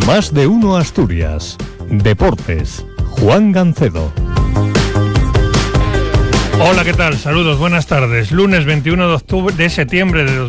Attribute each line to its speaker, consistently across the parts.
Speaker 1: Más de uno Asturias. Deportes. Juan Gancedo.
Speaker 2: Hola, ¿qué tal? Saludos, buenas tardes. Lunes 21 de septiembre de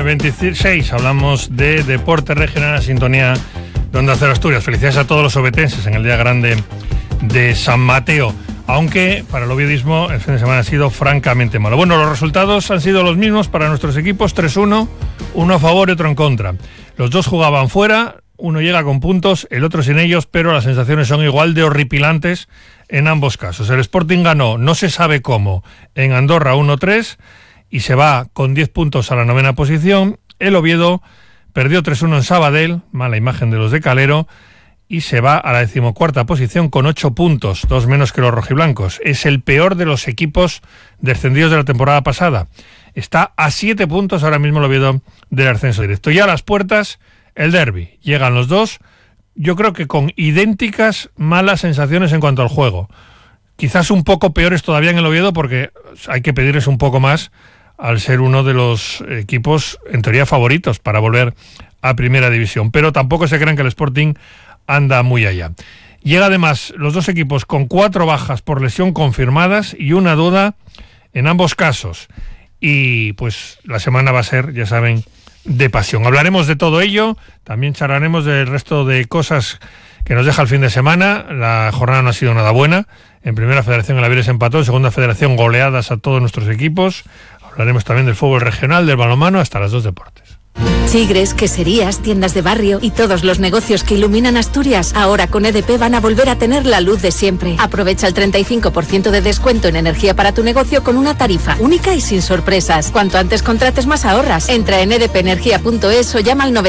Speaker 2: 2026. Hablamos de deporte regional a sintonía de Onda Cero Asturias. Felicidades a todos los obetenses en el día grande de San Mateo. Aunque para el oviedismo el fin de semana ha sido francamente malo. Bueno, los resultados han sido los mismos para nuestros equipos, 3-1, uno a favor y otro en contra. Los dos jugaban fuera, uno llega con puntos, el otro sin ellos, pero las sensaciones son igual de horripilantes en ambos casos. El Sporting ganó, no se sabe cómo, en Andorra 1-3 y se va con 10 puntos a la 9ª posición. El Oviedo perdió 3-1 en Sabadell, mala imagen de los de Calero, y se va a la 14ª posición con 8 puntos, 2 menos que los rojiblancos. Es el peor de los equipos descendidos de la temporada pasada. Está a 7 puntos ahora mismo el Oviedo del ascenso directo. Ya a las puertas, el derbi. Llegan los dos, yo creo que con idénticas malas sensaciones en cuanto al juego. Quizás un poco peores todavía en el Oviedo porque hay que pedirles un poco más al ser uno de los equipos, en teoría, favoritos para volver a Primera División. Pero tampoco se crean que el Sporting anda muy allá. Llega además los dos equipos con 4 bajas por lesión confirmadas y una duda en ambos casos. Y pues la semana va a ser, ya saben, de pasión. Hablaremos de todo ello, también charlaremos del resto de cosas que nos deja el fin de semana. La jornada no ha sido nada buena. En Primera Federación el Avieres empató, en Segunda Federación goleadas a todos nuestros equipos. Hablaremos también del fútbol regional, del balonmano, hasta las 2 deportes.
Speaker 3: Chigres, queserías, tiendas de barrio y todos los negocios que iluminan Asturias, ahora con EDP van a volver a tener la luz de siempre. Aprovecha el 35% de descuento en energía para tu negocio con una tarifa única y sin sorpresas. Cuanto antes contrates, más ahorras. Entra en edpenergia.es o llama al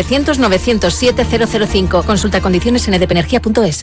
Speaker 3: 900-907-005. Consulta condiciones en edpenergia.es.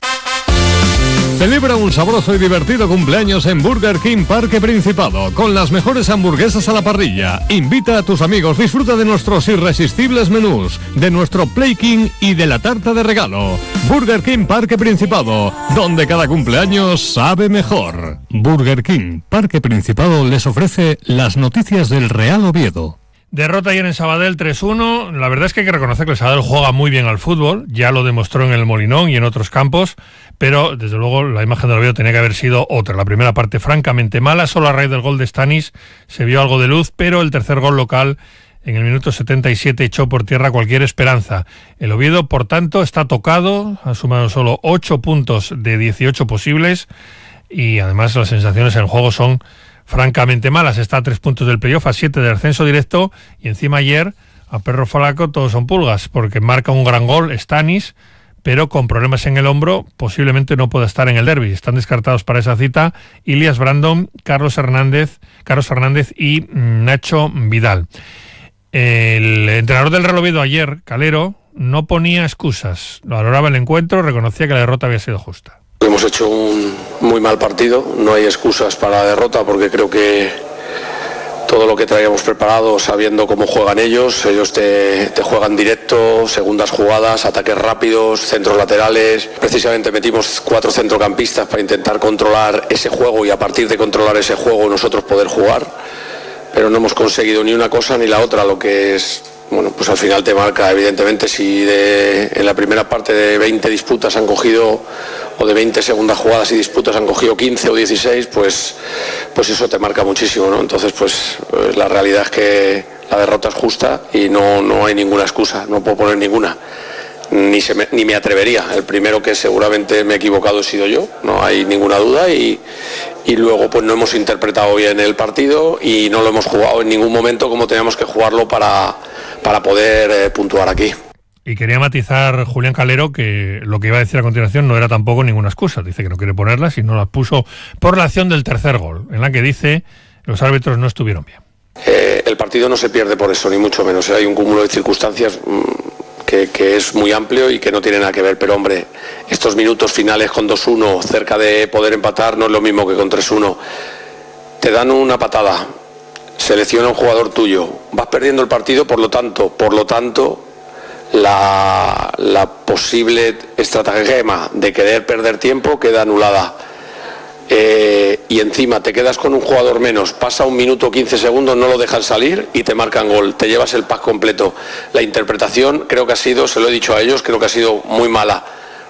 Speaker 1: Celebra un sabroso y divertido cumpleaños en Burger King Parque Principado, con las mejores hamburguesas a la parrilla. Invita a tus amigos, disfruta de nuestros irresistibles menús, de nuestro Play King y de la tarta de regalo. Burger King Parque Principado, donde cada cumpleaños sabe mejor. Burger King Parque Principado les ofrece las noticias del Real Oviedo.
Speaker 2: Derrota ayer en Sabadell 3-1. La verdad es que hay que reconocer que el Sabadell juega muy bien al fútbol, ya lo demostró en el Molinón y en otros campos, pero desde luego la imagen del Oviedo tenía que haber sido otra. La primera parte francamente mala, solo a raíz del gol de Stanis se vio algo de luz, pero el tercer gol local en el minuto 77 echó por tierra cualquier esperanza. El Oviedo, por tanto, está tocado, ha sumado solo 8 puntos de 18 posibles y además las sensaciones en el juego son francamente malas. Está a 3 puntos del playoff, a 7 del ascenso directo, y encima ayer a perro flaco todos son pulgas, porque marca un gran gol Stanis, pero con problemas en el hombro, posiblemente no pueda estar en el derbi. Están descartados para esa cita Ilias Brandon, Carlos Fernández y Nacho Vidal. El entrenador del Real Oviedo ayer, Calero, no ponía excusas, valoraba el encuentro, reconocía que la derrota había sido justa.
Speaker 4: Hemos hecho un muy mal partido, no hay excusas para la derrota porque creo que todo lo que traíamos preparado, sabiendo cómo juegan ellos te juegan directo, segundas jugadas, ataques rápidos, centros laterales. Precisamente metimos 4 centrocampistas para intentar controlar ese juego y a partir de controlar ese juego nosotros poder jugar, pero no hemos conseguido ni una cosa ni la otra, lo que es... Bueno, pues al final te marca, evidentemente, si en la primera parte de 20 disputas han cogido, o de 20 segundas jugadas y disputas han cogido 15 o 16, pues eso te marca muchísimo, ¿no? Entonces, pues la realidad es que la derrota es justa y no hay ninguna excusa, no puedo poner ninguna. Ni me atrevería. El primero que seguramente me he equivocado he sido yo, no hay ninguna duda, y luego pues no hemos interpretado bien el partido y no lo hemos jugado en ningún momento como teníamos que jugarlo para poder puntuar aquí.
Speaker 2: Y quería matizar Julián Calero que lo que iba a decir a continuación no era tampoco ninguna excusa. Dice que no quiere ponerlas y no las puso por la acción del tercer gol, en la que dice los árbitros no estuvieron bien.
Speaker 4: El partido no se pierde por eso, ni mucho menos. Hay un cúmulo de circunstancias que es muy amplio y que no tiene nada que ver, pero hombre, estos minutos finales con 2-1 cerca de poder empatar no es lo mismo que con 3-1. Te dan una patada, selecciona un jugador tuyo, vas perdiendo el partido, por lo tanto la posible estratagema de querer perder tiempo queda anulada. Y encima te quedas con un jugador menos, pasa 1 minuto 15 segundos, no lo dejan salir y te marcan gol, te llevas el pack completo. La interpretación creo que ha sido, se lo he dicho a ellos, creo que ha sido muy mala.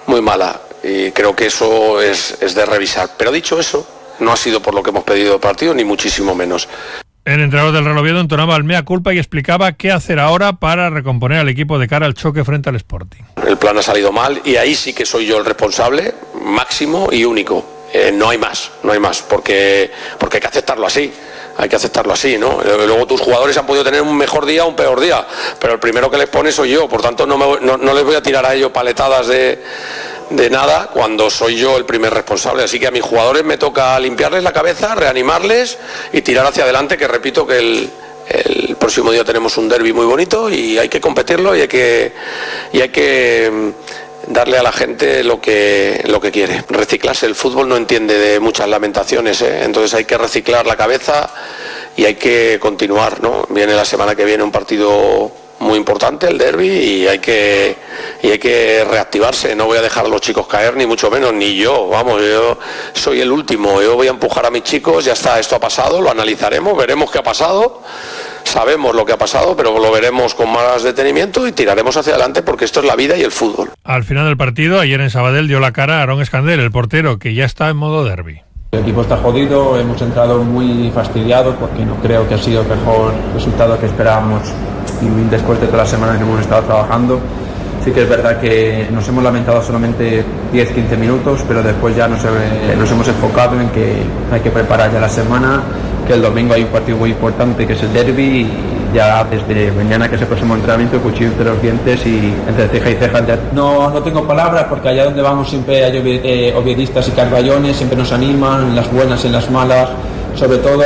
Speaker 4: muy mala, y creo que eso es de revisar. Pero dicho eso, no ha sido por lo que hemos pedido el partido, ni muchísimo menos.
Speaker 2: El entrenador del Real Oviedo entonaba el mea culpa y explicaba qué hacer ahora para recomponer al equipo de cara al choque frente al Sporting.
Speaker 4: El plan ha salido mal y ahí sí que soy yo el responsable máximo y único. No hay más, porque hay que aceptarlo así. Hay que aceptarlo así, ¿no? Luego tus jugadores han podido tener un mejor día o un peor día, pero el primero que les pone soy yo, por tanto no les voy a tirar a ellos paletadas de nada cuando soy yo el primer responsable. Así que a mis jugadores me toca limpiarles la cabeza, reanimarles y tirar hacia adelante, que repito que el próximo día tenemos un derbi muy bonito y hay que competirlo y hay que darle a la gente lo que quiere. Reciclarse, el fútbol no entiende de muchas lamentaciones, entonces hay que reciclar la cabeza y hay que continuar, ¿no? Viene la semana que viene un partido muy importante, el derbi, y hay que reactivarse. No voy a dejar a los chicos caer, ni mucho menos, ni yo, yo soy el último, yo voy a empujar a mis chicos, ya está, esto ha pasado, lo analizaremos, veremos qué ha pasado. Sabemos lo que ha pasado, pero lo veremos con más detenimiento y tiraremos hacia adelante porque esto es la vida y el fútbol.
Speaker 2: Al final del partido, ayer en Sabadell dio la cara a Aarón Escandel, el portero, que ya está en modo derbi.
Speaker 5: El equipo está jodido, hemos entrado muy fastidiados porque no creo que ha sido el mejor resultado que esperábamos y después de todas las semanas que hemos estado trabajando. Sí que es verdad que nos hemos lamentado solamente 10-15 minutos, pero después ya nos hemos enfocado en que hay que preparar ya la semana, que el domingo hay un partido muy importante que es el derbi y ya desde mañana, que es el próximo entrenamiento, cuchillo entre los dientes y entre ceja y ceja. No tengo palabras porque allá donde vamos siempre hay oviedistas y carballones, siempre nos animan, en las buenas y en las malas. Sobre todo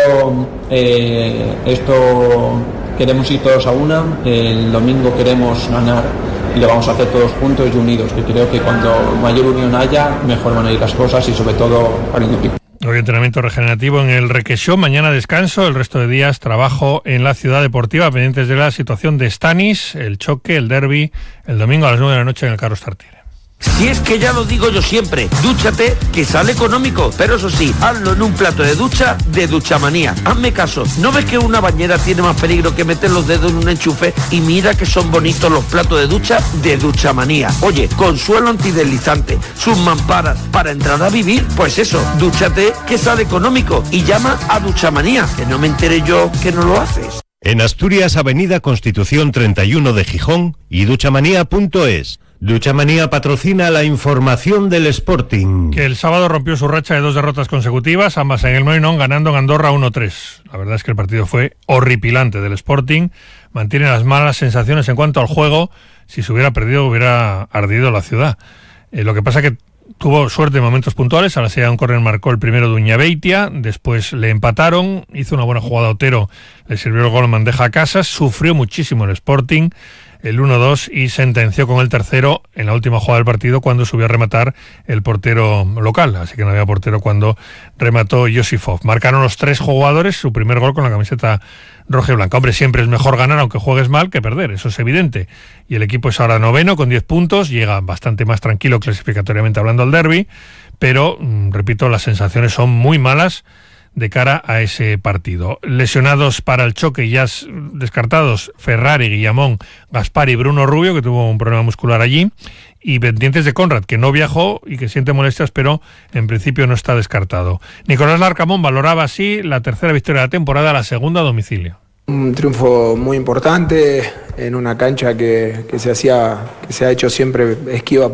Speaker 5: esto queremos ir todos a una, el domingo queremos ganar y lo vamos a hacer todos juntos y unidos, que creo que cuando mayor unión haya, mejor van a ir las cosas y sobre todo para el equipo.
Speaker 2: Hoy entrenamiento regenerativo en el Requesó, mañana descanso, el resto de días trabajo en la Ciudad Deportiva, pendientes de la situación de Stanis, el choque, el derbi, el domingo a las 9 de la noche en el Carlos Tartiere.
Speaker 6: Si es que ya lo digo yo siempre, dúchate, que sale económico, pero eso sí, hazlo en un plato de ducha de Duchamanía. Hazme caso, ¿no ves que una bañera tiene más peligro que meter los dedos en un enchufe? Y mira que son bonitos los platos de ducha de Duchamanía. Oye, con suelo antideslizante, sus mamparas, para entrar a vivir, pues eso, dúchate, que sale económico, y llama a Duchamanía, que no me enteré yo que no lo haces.
Speaker 7: En Asturias, Avenida Constitución 31 de Gijón y duchamanía.es. Duchamanía patrocina la información del Sporting.
Speaker 2: Que el sábado rompió su racha de 2 derrotas consecutivas, ambas en el Molinón, ganando en Andorra 1-3. La verdad es que el partido fue horripilante del Sporting. Mantiene las malas sensaciones en cuanto al juego. Si se hubiera perdido, hubiera ardido la ciudad. Lo que pasa que tuvo suerte en momentos puntuales. A la salida de un córner marcó el primero de Uñabeitia, después le empataron, hizo una buena jugada Otero, le sirvió el gol en bandeja a Casas, sufrió muchísimo el Sporting, el 1-2, y sentenció con el tercero en la última jugada del partido cuando subió a rematar el portero local, así que no había portero cuando remató Josifov. Marcaron los 3 jugadores su primer gol con la camiseta roja y blanca. Hombre, siempre es mejor ganar aunque juegues mal que perder, eso es evidente. Y el equipo es ahora 9º con 10 puntos, llega bastante más tranquilo clasificatoriamente hablando al derbi, pero, repito, las sensaciones son muy malas de cara a ese partido. Lesionados para el choque, ya descartados Ferrari, Guillamón, Gaspar y Bruno Rubio, que tuvo un problema muscular allí, y pendientes de Conrad, que no viajó y que siente molestias, pero en principio no está descartado. Nicolás Larcamón valoraba así la tercera victoria de la temporada, la segunda a domicilio.
Speaker 8: Un triunfo muy importante en una cancha que se ha hecho siempre esquiva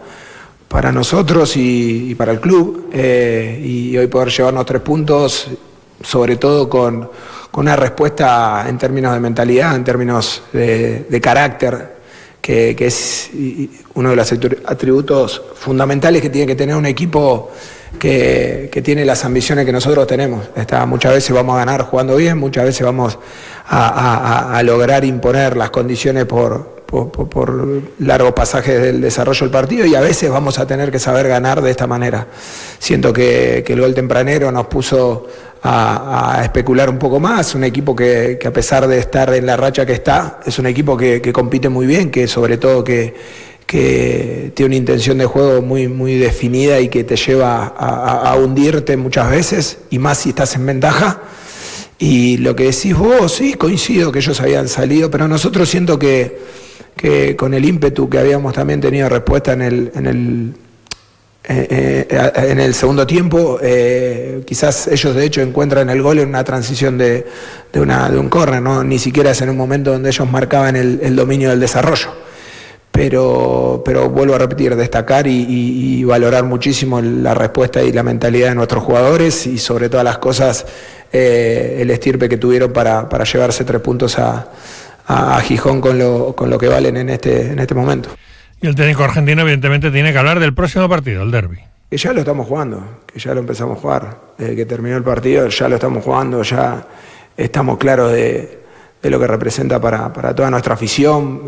Speaker 8: para nosotros y para el club, y hoy poder llevarnos 3 puntos, sobre todo con una respuesta en términos de mentalidad, en términos de carácter, que es uno de los atributos fundamentales que tiene que tener un equipo que tiene las ambiciones que nosotros tenemos. Muchas veces vamos a ganar jugando bien, muchas veces vamos a lograr imponer las condiciones por largos pasajes del desarrollo del partido, y a veces vamos a tener que saber ganar de esta manera. Siento que el gol tempranero nos puso a especular un poco más, un equipo que a pesar de estar en la racha que está, es un equipo que compite muy bien, que sobre todo que tiene una intención de juego muy, muy definida y que te lleva a hundirte muchas veces, y más si estás en ventaja. Y lo que decís vos, sí, coincido que ellos habían salido, pero nosotros siento que que con el ímpetu que habíamos también tenido respuesta en el segundo tiempo, quizás ellos de hecho encuentran el gol en una transición de un córner, ¿no? Ni siquiera es en un momento donde ellos marcaban el dominio del desarrollo. Pero vuelvo a repetir, destacar y valorar muchísimo la respuesta y la mentalidad de nuestros jugadores y sobre todas las cosas el estirpe que tuvieron para llevarse 3 puntos a Gijón con lo que valen en este momento.
Speaker 2: Y el técnico argentino evidentemente tiene que hablar del próximo partido, el derbi.
Speaker 8: Que ya lo estamos jugando, que ya lo empezamos a jugar. Desde que terminó el partido ya lo estamos jugando, ya estamos claros de lo que representa para toda nuestra afición,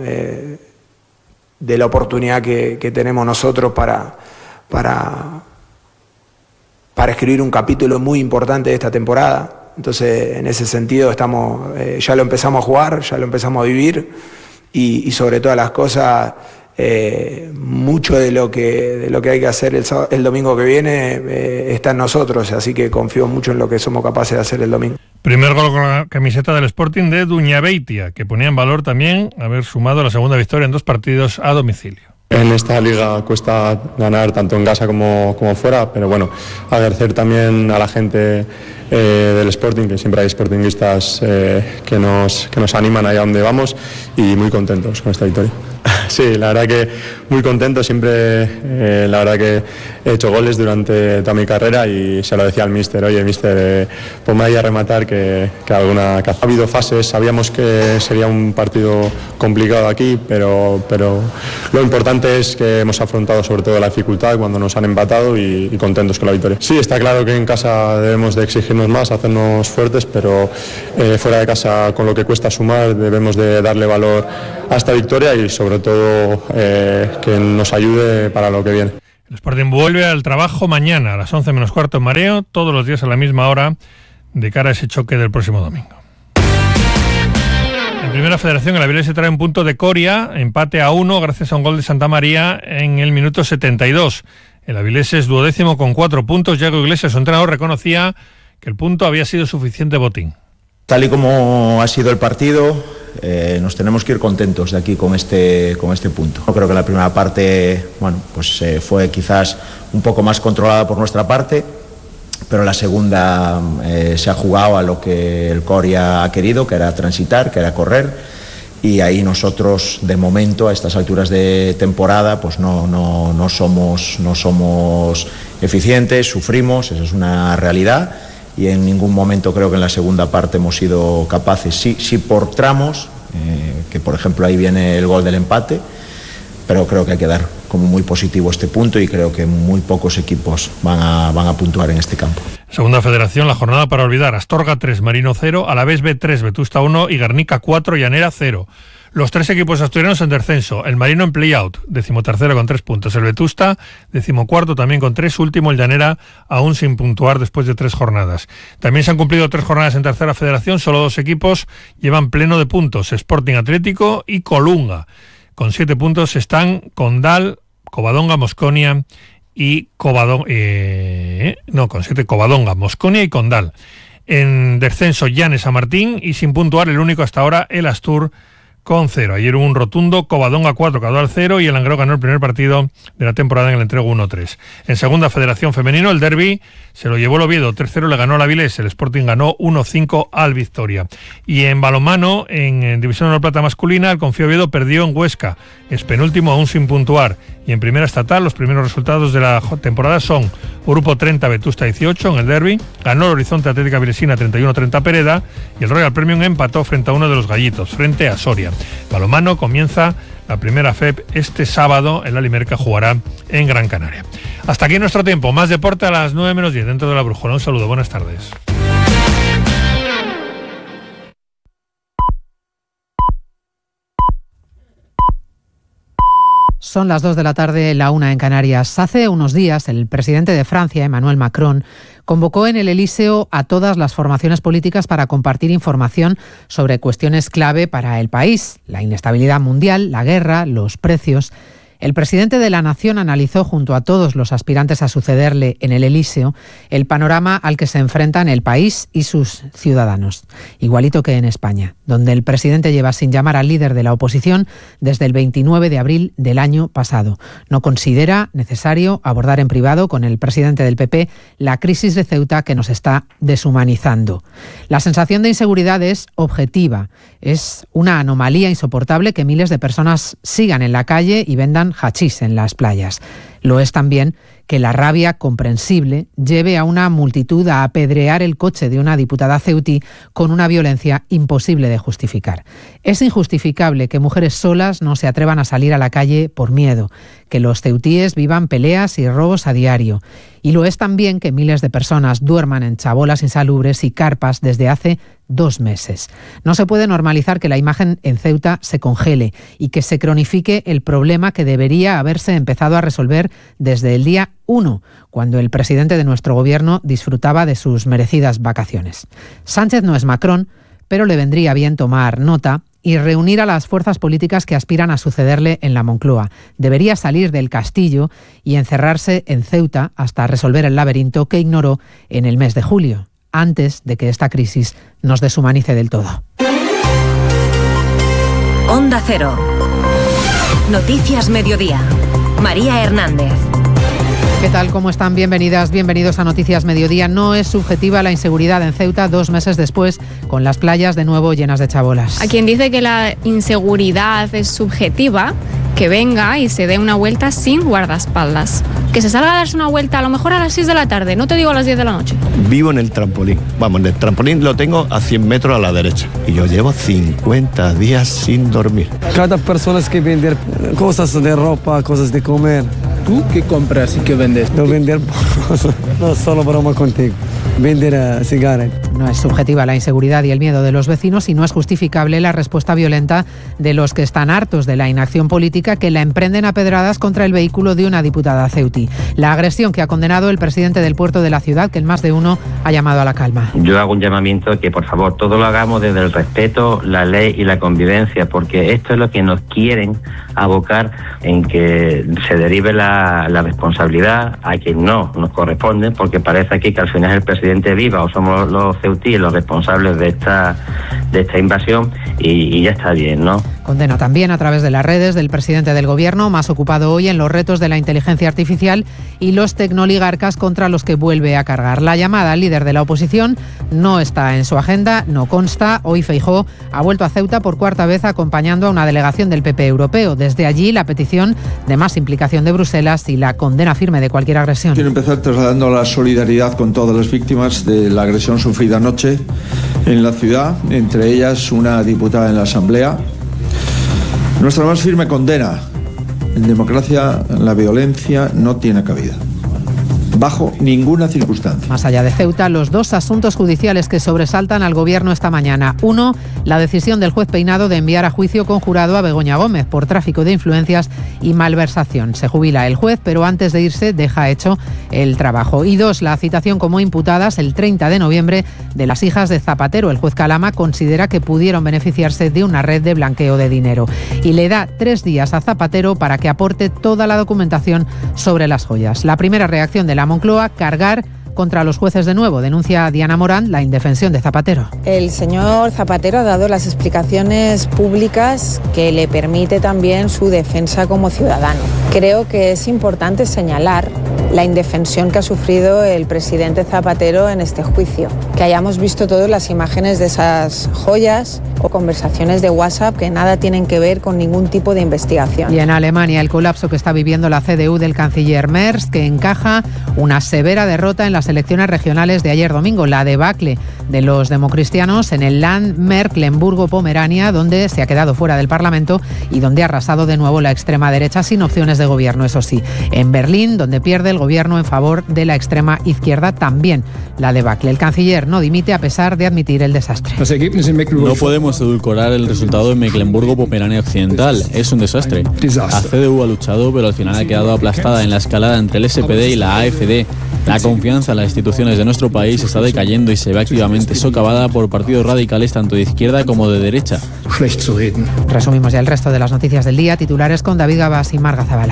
Speaker 8: de la oportunidad que tenemos nosotros para escribir un capítulo muy importante de esta temporada. Entonces, en ese sentido ya lo empezamos a jugar, ya lo empezamos a vivir y sobre todas las cosas, mucho de lo que hay que hacer el domingo que viene está en nosotros, así que confío mucho en lo que somos capaces de hacer el domingo.
Speaker 2: Primer gol con la camiseta del Sporting de Duñabeitia, que ponía en valor también haber sumado la segunda victoria en 2 partidos a domicilio.
Speaker 9: En esta liga cuesta ganar tanto en casa como fuera, pero bueno, agradecer también a la gente del Sporting, que siempre hay sportinguistas que nos animan allá donde vamos, y muy contentos con esta victoria. Sí, la verdad que muy contento, siempre la verdad que he hecho goles durante toda mi carrera y se lo decía al míster, oye míster, ponme ahí a rematar que ha habido fases, sabíamos que sería un partido complicado aquí, pero lo importante es que hemos afrontado sobre todo la dificultad cuando nos han empatado y contentos con la victoria. Sí, está claro que en casa debemos de exigirnos más, hacernos fuertes, pero fuera de casa con lo que cuesta sumar debemos de darle valor a esta victoria y sobre todo que nos ayude para lo que viene.
Speaker 2: El Sporting vuelve al trabajo mañana a las 11 menos cuarto en Mareo, todos los días a la misma hora, de cara a ese choque del próximo domingo. En Primera Federación, el Avilés se trae un punto de Coria, empate a 1 gracias a un gol de Santa María en el minuto 72. El Avilés es 12º con 4 puntos. Yago Iglesias, su entrenador, reconocía que el punto había sido suficiente botín.
Speaker 10: Tal y como ha sido el partido, nos tenemos que ir contentos de aquí con este punto. Creo que la primera parte, fue quizás un poco más controlada por nuestra parte, pero la segunda se ha jugado a lo que el Coria ha querido, que era transitar, que era correr, y ahí nosotros, de momento, a estas alturas de temporada, pues no somos eficientes, sufrimos, esa es una realidad. Y en ningún momento creo que en la segunda parte hemos sido capaces, sí por tramos, que por ejemplo ahí viene el gol del empate, pero creo que hay que dar como muy positivo este punto y creo que muy pocos equipos van a puntuar en este campo.
Speaker 2: Segunda Federación, la jornada para olvidar: Astorga 3, Marino 0, Alavés B 3, Vetusta 1 y Guernica 4, Llanera 0. Los 3 equipos asturianos en descenso, el Marino en play-out, 13º con 3 puntos, el Vetusta, 14º también con 3, último el Llanera, aún sin puntuar después de 3 jornadas. También se han cumplido 3 jornadas en Tercera Federación, solo 2 equipos llevan pleno de puntos, Sporting Atlético y Colunga. Con 7 puntos están Condal, Covadonga, Mosconia y Covadonga, Mosconia y Condal. En descenso, Llanes a Martín, y sin puntuar el único hasta ahora, el Astur, con 0. Ayer hubo un rotundo Covadonga 4, Caudal 0 y el Langreo ganó el primer partido de la temporada en el entrego 1-3. En Segunda Federación Femenino, el derbi se lo llevó el Oviedo, 3-0 le ganó al Avilés, el Sporting ganó 1-5 al Victoria. Y en balonmano, en División de Honor Plata masculina, el Confío Oviedo perdió en Huesca, es penúltimo aún sin puntuar. Y en Primera Estatal, los primeros resultados de la temporada son Grupo 30, Vetusta 18 en el derbi, ganó el Horizonte Atlética Vilesina 31-30 Pereda y el Royal Premium empató frente a uno de los Gallitos, frente a Soria. Balonmano comienza la primera FEP este sábado, el Alimerca jugará en Gran Canaria. Hasta aquí nuestro tiempo, más deporte a las 9 menos 10 dentro de la Brújula. Un saludo, buenas tardes.
Speaker 11: Son las 2 de la tarde, la 1 en Canarias. Hace unos días, el presidente de Francia, Emmanuel Macron, convocó en el Elíseo a todas las formaciones políticas para compartir información sobre cuestiones clave para el país: la inestabilidad mundial, la guerra, los precios. El presidente de la Nación analizó junto a todos los aspirantes a sucederle en el Elíseo el panorama al que se enfrentan el país y sus ciudadanos, igualito que en España, donde el presidente lleva sin llamar al líder de la oposición desde el 29 de abril del año pasado. No considera necesario abordar en privado con el presidente del PP la crisis de Ceuta que nos está deshumanizando. La sensación de inseguridad es objetiva. Es una anomalía insoportable que miles de personas sigan en la calle y vendan hachís en las playas. Lo es también que la rabia comprensible lleve a una multitud a apedrear el coche de una diputada ceutí con una violencia imposible de justificar. Es injustificable que mujeres solas no se atrevan a salir a la calle por miedo, que los ceutíes vivan peleas y robos a diario. Y lo es también que miles de personas duerman en chabolas insalubres y carpas desde hace 2 meses. No se puede normalizar que la imagen en Ceuta se congele y que se cronifique el problema que debería haberse empezado a resolver desde el día 1, cuando el presidente de nuestro gobierno disfrutaba de sus merecidas vacaciones. Sánchez no es Macron, pero le vendría bien tomar nota y reunir a las fuerzas políticas que aspiran a sucederle en la Moncloa. Debería salir del castillo y encerrarse en Ceuta hasta resolver el laberinto que ignoró en el mes de julio, antes de que esta crisis nos deshumanice del todo.
Speaker 12: Onda Cero. Noticias Mediodía. María Hernández.
Speaker 11: ¿Qué tal? ¿Cómo están? Bienvenidas, bienvenidos a Noticias Mediodía. No es subjetiva la inseguridad en Ceuta 2 meses después, con las playas de nuevo llenas de chabolas.
Speaker 13: A quien dice que la inseguridad es subjetiva, que venga y se dé una vuelta sin guardaespaldas. Que se salga a darse una vuelta a lo mejor a las 6 de la tarde, no te digo a las 10 de la noche.
Speaker 14: Vivo en el trampolín. Vamos, en el trampolín lo tengo a 100 metros a la derecha. Y yo llevo 50 días sin dormir.
Speaker 15: Cada persona que vende cosas de ropa, cosas de comer.
Speaker 16: ¿Tú qué compras y qué vendes?
Speaker 15: No vender, no solo broma contigo. Vender cigarros.
Speaker 11: No es subjetiva la inseguridad y el miedo de los vecinos y no es justificable la respuesta violenta de los que están hartos de la inacción política que la emprenden a pedradas contra el vehículo de una diputada ceutí. La agresión que ha condenado el presidente del puerto de la ciudad, que en más de uno ha llamado a la calma.
Speaker 17: Yo hago un llamamiento que por favor todo lo hagamos desde el respeto, la ley y la convivencia, porque esto es lo que nos quieren abocar en que se derive la responsabilidad a quien no nos corresponde, porque parece aquí que al final el presidente viva o somos los ceutíes los responsables de esta invasión y ya está bien, ¿no?
Speaker 11: Condena también a través de las redes del presidente del gobierno, más ocupado hoy en los retos de la inteligencia artificial y los tecnoligarcas contra los que vuelve a cargar. La llamada al líder de la oposición no está en su agenda, no consta. Hoy Feijóo ha vuelto a Ceuta por 4ª vez acompañando a una delegación del PP europeo. Desde allí la petición de más implicación de Bruselas y la condena firme de cualquier agresión.
Speaker 18: Quiero empezar trasladando la solidaridad con todas las víctimas de la agresión sufrida anoche en la ciudad, entre ellas una diputada en la Asamblea. Nuestra más firme condena. En democracia la violencia no tiene cabida, bajo ninguna circunstancia.
Speaker 11: Más allá de Ceuta, los 2 asuntos judiciales que sobresaltan al gobierno esta mañana. Uno, la decisión del juez Peinado de enviar a juicio conjurado a Begoña Gómez por tráfico de influencias y malversación. Se jubila el juez, pero antes de irse deja hecho el trabajo. Y 2, la citación como imputadas el 30 de noviembre de las hijas de Zapatero. El juez Calama considera que pudieron beneficiarse de una red de blanqueo de dinero y le da 3 días a Zapatero para que aporte toda la documentación sobre las joyas. La primera reacción de la Moncloa, cargar contra los jueces de nuevo. Denuncia Diana Morán la indefensión de Zapatero.
Speaker 19: El señor Zapatero ha dado las explicaciones públicas que le permite también su defensa como ciudadano. Creo que es importante señalar la indefensión que ha sufrido el presidente Zapatero en este juicio. Que hayamos visto todas las imágenes de esas joyas o conversaciones de WhatsApp que nada tienen que ver con ningún tipo de investigación.
Speaker 11: Y en Alemania, el colapso que está viviendo la CDU del canciller Merz, que encaja una severa derrota en las elecciones regionales de ayer domingo, la debacle de los democristianos en el Land Mecklenburgo-Pomerania, donde se ha quedado fuera del Parlamento y donde ha arrasado de nuevo la extrema derecha sin opciones de gobierno, eso sí. En Berlín, donde pierde el el gobierno en favor de la extrema izquierda, también la debacle. El canciller no dimite a pesar de admitir el desastre.
Speaker 20: No podemos edulcorar el resultado en Mecklemburgo-Pomerania Occidental. Es un desastre. La CDU ha luchado, pero al final ha quedado aplastada en la escalada entre el SPD y la AfD. La confianza en las instituciones de nuestro país está decayendo y se ve activamente socavada por partidos radicales tanto de izquierda como de derecha.
Speaker 11: Resumimos ya el resto de las noticias del día. Titulares con David Gabás y Marga Zabala.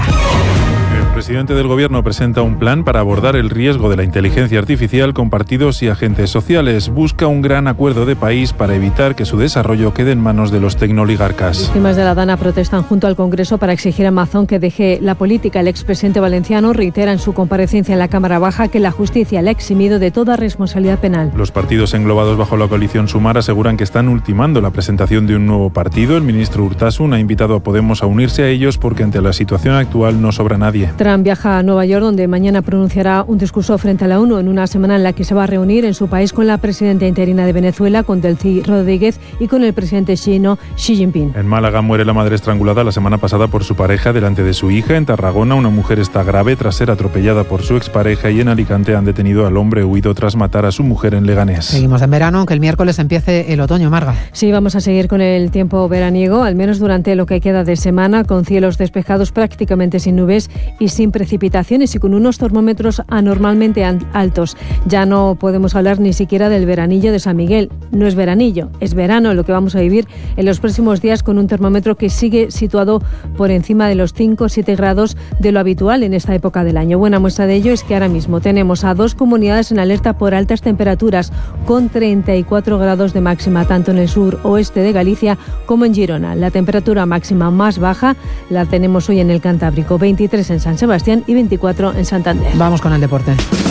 Speaker 21: El presidente del Gobierno presenta un plan para abordar el riesgo de la inteligencia artificial con partidos y agentes sociales. Busca un gran acuerdo de país para evitar que su desarrollo quede en manos de los tecnoligarcas.
Speaker 22: Víctimas de la DANA protestan junto al Congreso para exigir a Amazon que deje la política. El expresidente valenciano reitera en su comparecencia en la Cámara Baja que la justicia le ha eximido de toda responsabilidad penal.
Speaker 21: Los partidos englobados bajo la coalición Sumar aseguran que están ultimando la presentación de un nuevo partido. El ministro Urtasun ha invitado a Podemos a unirse a ellos porque ante la situación actual no sobra nadie.
Speaker 22: Trump viaja a Nueva York, donde mañana pronunciará un discurso frente a la ONU en una semana en la que se va a reunir en su país con la presidenta interina de Venezuela, con Delcy Rodríguez, y con el presidente chino Xi Jinping.
Speaker 21: En Málaga muere la madre estrangulada la semana pasada por su pareja delante de su hija. En Tarragona una mujer está grave tras ser atropellada por su expareja y en Alicante han detenido al hombre huido tras matar a su mujer en Leganés.
Speaker 11: Seguimos en verano, aunque el miércoles empiece el otoño, Marga.
Speaker 22: Sí, vamos a seguir con el tiempo veraniego, al menos durante lo que queda de semana, con cielos despejados prácticamente sin nubes y sin precipitaciones y con unos termómetros anormalmente altos. Ya no podemos hablar ni siquiera del veranillo de San Miguel. No es veranillo, es verano lo que vamos a vivir en los próximos días, con un termómetro que sigue situado por encima de los 5 o 7 grados de lo habitual en esta época del año. Buena muestra de ello es que ahora mismo tenemos a 2 comunidades en alerta por altas temperaturas, con 34 grados de máxima, tanto en el sur oeste de Galicia como en Girona. La temperatura máxima más baja la tenemos hoy en el Cantábrico, 23 en San Sebastián y 24 en Santander.
Speaker 11: Vamos con el deporte.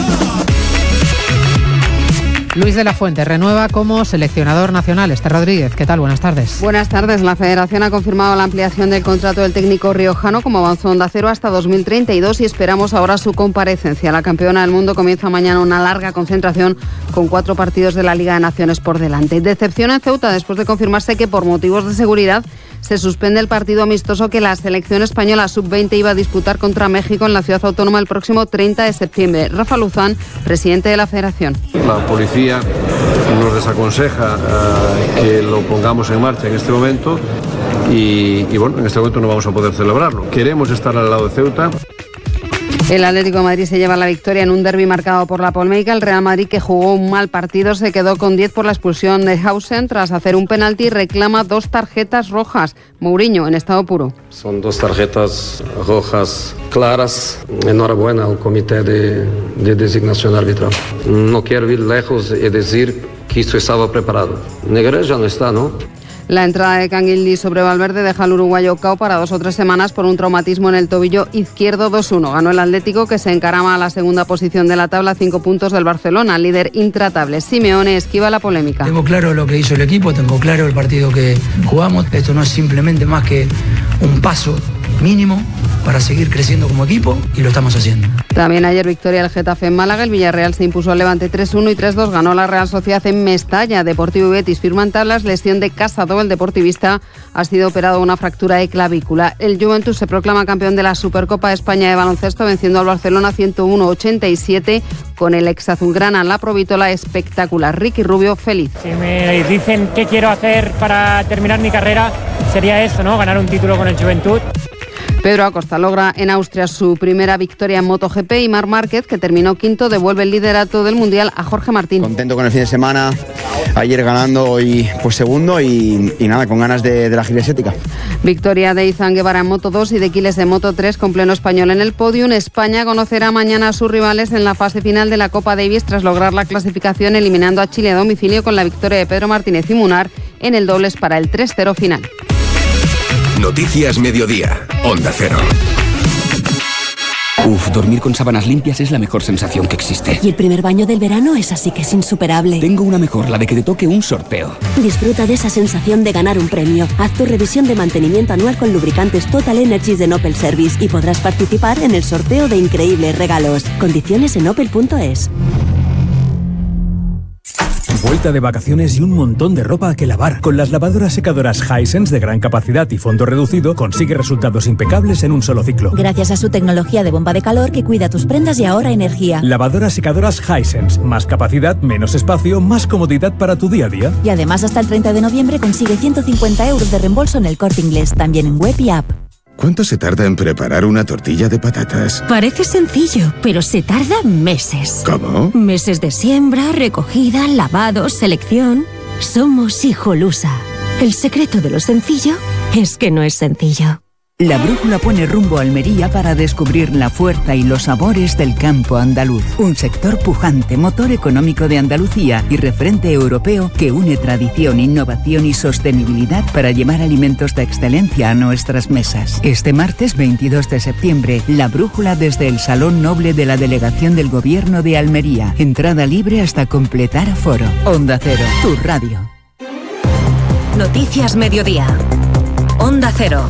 Speaker 11: Luis de la Fuente renueva como seleccionador nacional. Esther Rodríguez, ¿qué tal? Buenas tardes.
Speaker 23: Buenas tardes. La Federación ha confirmado la ampliación del contrato del técnico riojano, como avanzó Onda Cero, hasta 2032 y esperamos ahora su comparecencia. La campeona del mundo comienza mañana una larga concentración con 4 partidos de la Liga de Naciones por delante. Decepción en Ceuta después de confirmarse que por motivos de seguridad se suspende el partido amistoso que la selección española sub-20 iba a disputar contra México en la ciudad autónoma el próximo 30 de septiembre. Rafa Luzán, presidente de la Federación.
Speaker 24: La policía nos desaconseja que lo pongamos en marcha en este momento y bueno, en este momento no vamos a poder celebrarlo. Queremos estar al lado de Ceuta.
Speaker 23: El Atlético de Madrid se lleva la victoria en un derbi marcado por la polémica. El Real Madrid, que jugó un mal partido, se quedó con 10 por la expulsión de Hausen tras hacer un penalti y reclama 2 tarjetas rojas. Mourinho, en estado puro.
Speaker 4: Son 2 tarjetas rojas claras. Enhorabuena al comité de designación arbitral. No quiero ir lejos y decir que esto estaba preparado. Negreira ya no está, ¿no?
Speaker 23: La entrada de Canguilí sobre Valverde deja al uruguayo cao para 2 o 3 semanas por un traumatismo en el tobillo izquierdo. 2-1. Ganó el Atlético, que se encarama a la segunda posición de la tabla, 5 puntos del Barcelona, líder intratable. Simeone esquiva la polémica.
Speaker 25: Tengo claro lo que hizo el equipo, tengo claro el partido que jugamos. Esto no es simplemente más que un paso mínimo para seguir creciendo como equipo y lo estamos haciendo.
Speaker 23: También ayer victoria del Getafe en Málaga. El Villarreal se impuso al Levante 3-1 y 3-2 ganó la Real Sociedad en Mestalla. Deportivo y Betis firman tablas. Lesión de Casado. El deportivista ha sido operado una fractura de clavícula. El Juventus se proclama campeón de la Supercopa de España de baloncesto, venciendo al Barcelona 101-87 con el ex azulgrana en la Provitola. Espectacular. Ricky Rubio feliz.
Speaker 26: Si me dicen qué quiero hacer para terminar mi carrera, sería esto, ¿no? Ganar un título con el Juventud.
Speaker 23: Pedro Acosta logra en Austria su primera victoria en MotoGP y Marc Márquez, que terminó quinto, devuelve el liderato del Mundial a Jorge Martín.
Speaker 27: Contento con el fin de semana, ayer ganando, hoy pues segundo y nada, con ganas de la gimnasia.
Speaker 23: Victoria de Izan Guevara en Moto2 y de Quiles de Moto3 con pleno español en el podium. España conocerá mañana a sus rivales en la fase final de la Copa Davis tras lograr la clasificación eliminando a Chile a domicilio con la victoria de Pedro Martínez y Munar en el dobles para el 3-0 final.
Speaker 28: Noticias Mediodía, Onda Cero.
Speaker 29: Dormir con sábanas limpias es la mejor sensación que existe.
Speaker 30: Y el primer baño del verano es así que es insuperable.
Speaker 29: Tengo una mejor, la de que te toque un sorteo.
Speaker 30: Disfruta de esa sensación de ganar un premio. Haz tu revisión de mantenimiento anual con lubricantes Total Energies de Opel Service y podrás participar en el sorteo de increíbles regalos. Condiciones en opel.es.
Speaker 1: Vuelta de vacaciones y un montón de ropa que lavar. Con las lavadoras secadoras Hisense de gran capacidad y fondo reducido, consigue resultados impecables en un solo ciclo.
Speaker 2: Gracias a su tecnología de bomba de calor que cuida tus prendas y ahorra energía.
Speaker 1: Lavadoras secadoras Hisense. Más capacidad, menos espacio, más comodidad para tu día a día.
Speaker 2: Y además hasta el 30 de noviembre consigue 150 € de reembolso en El Corte Inglés, también en web y app.
Speaker 28: ¿Cuánto se tarda en preparar una tortilla de patatas?
Speaker 3: Parece sencillo, pero se tarda meses.
Speaker 28: ¿Cómo?
Speaker 3: Meses de siembra, recogida, lavado, selección. Somos Hijolusa. El secreto de lo sencillo es que no es sencillo.
Speaker 5: La brújula pone rumbo a Almería para descubrir la fuerza y los sabores del campo andaluz. Un sector pujante, motor económico de Andalucía y referente europeo que une tradición, innovación y sostenibilidad para llevar alimentos de excelencia a nuestras mesas. Este martes 22 de septiembre, la brújula desde el Salón Noble de la Delegación del Gobierno de Almería. Entrada libre hasta completar aforo. Onda Cero, tu radio.
Speaker 30: Noticias Mediodía. Onda Cero.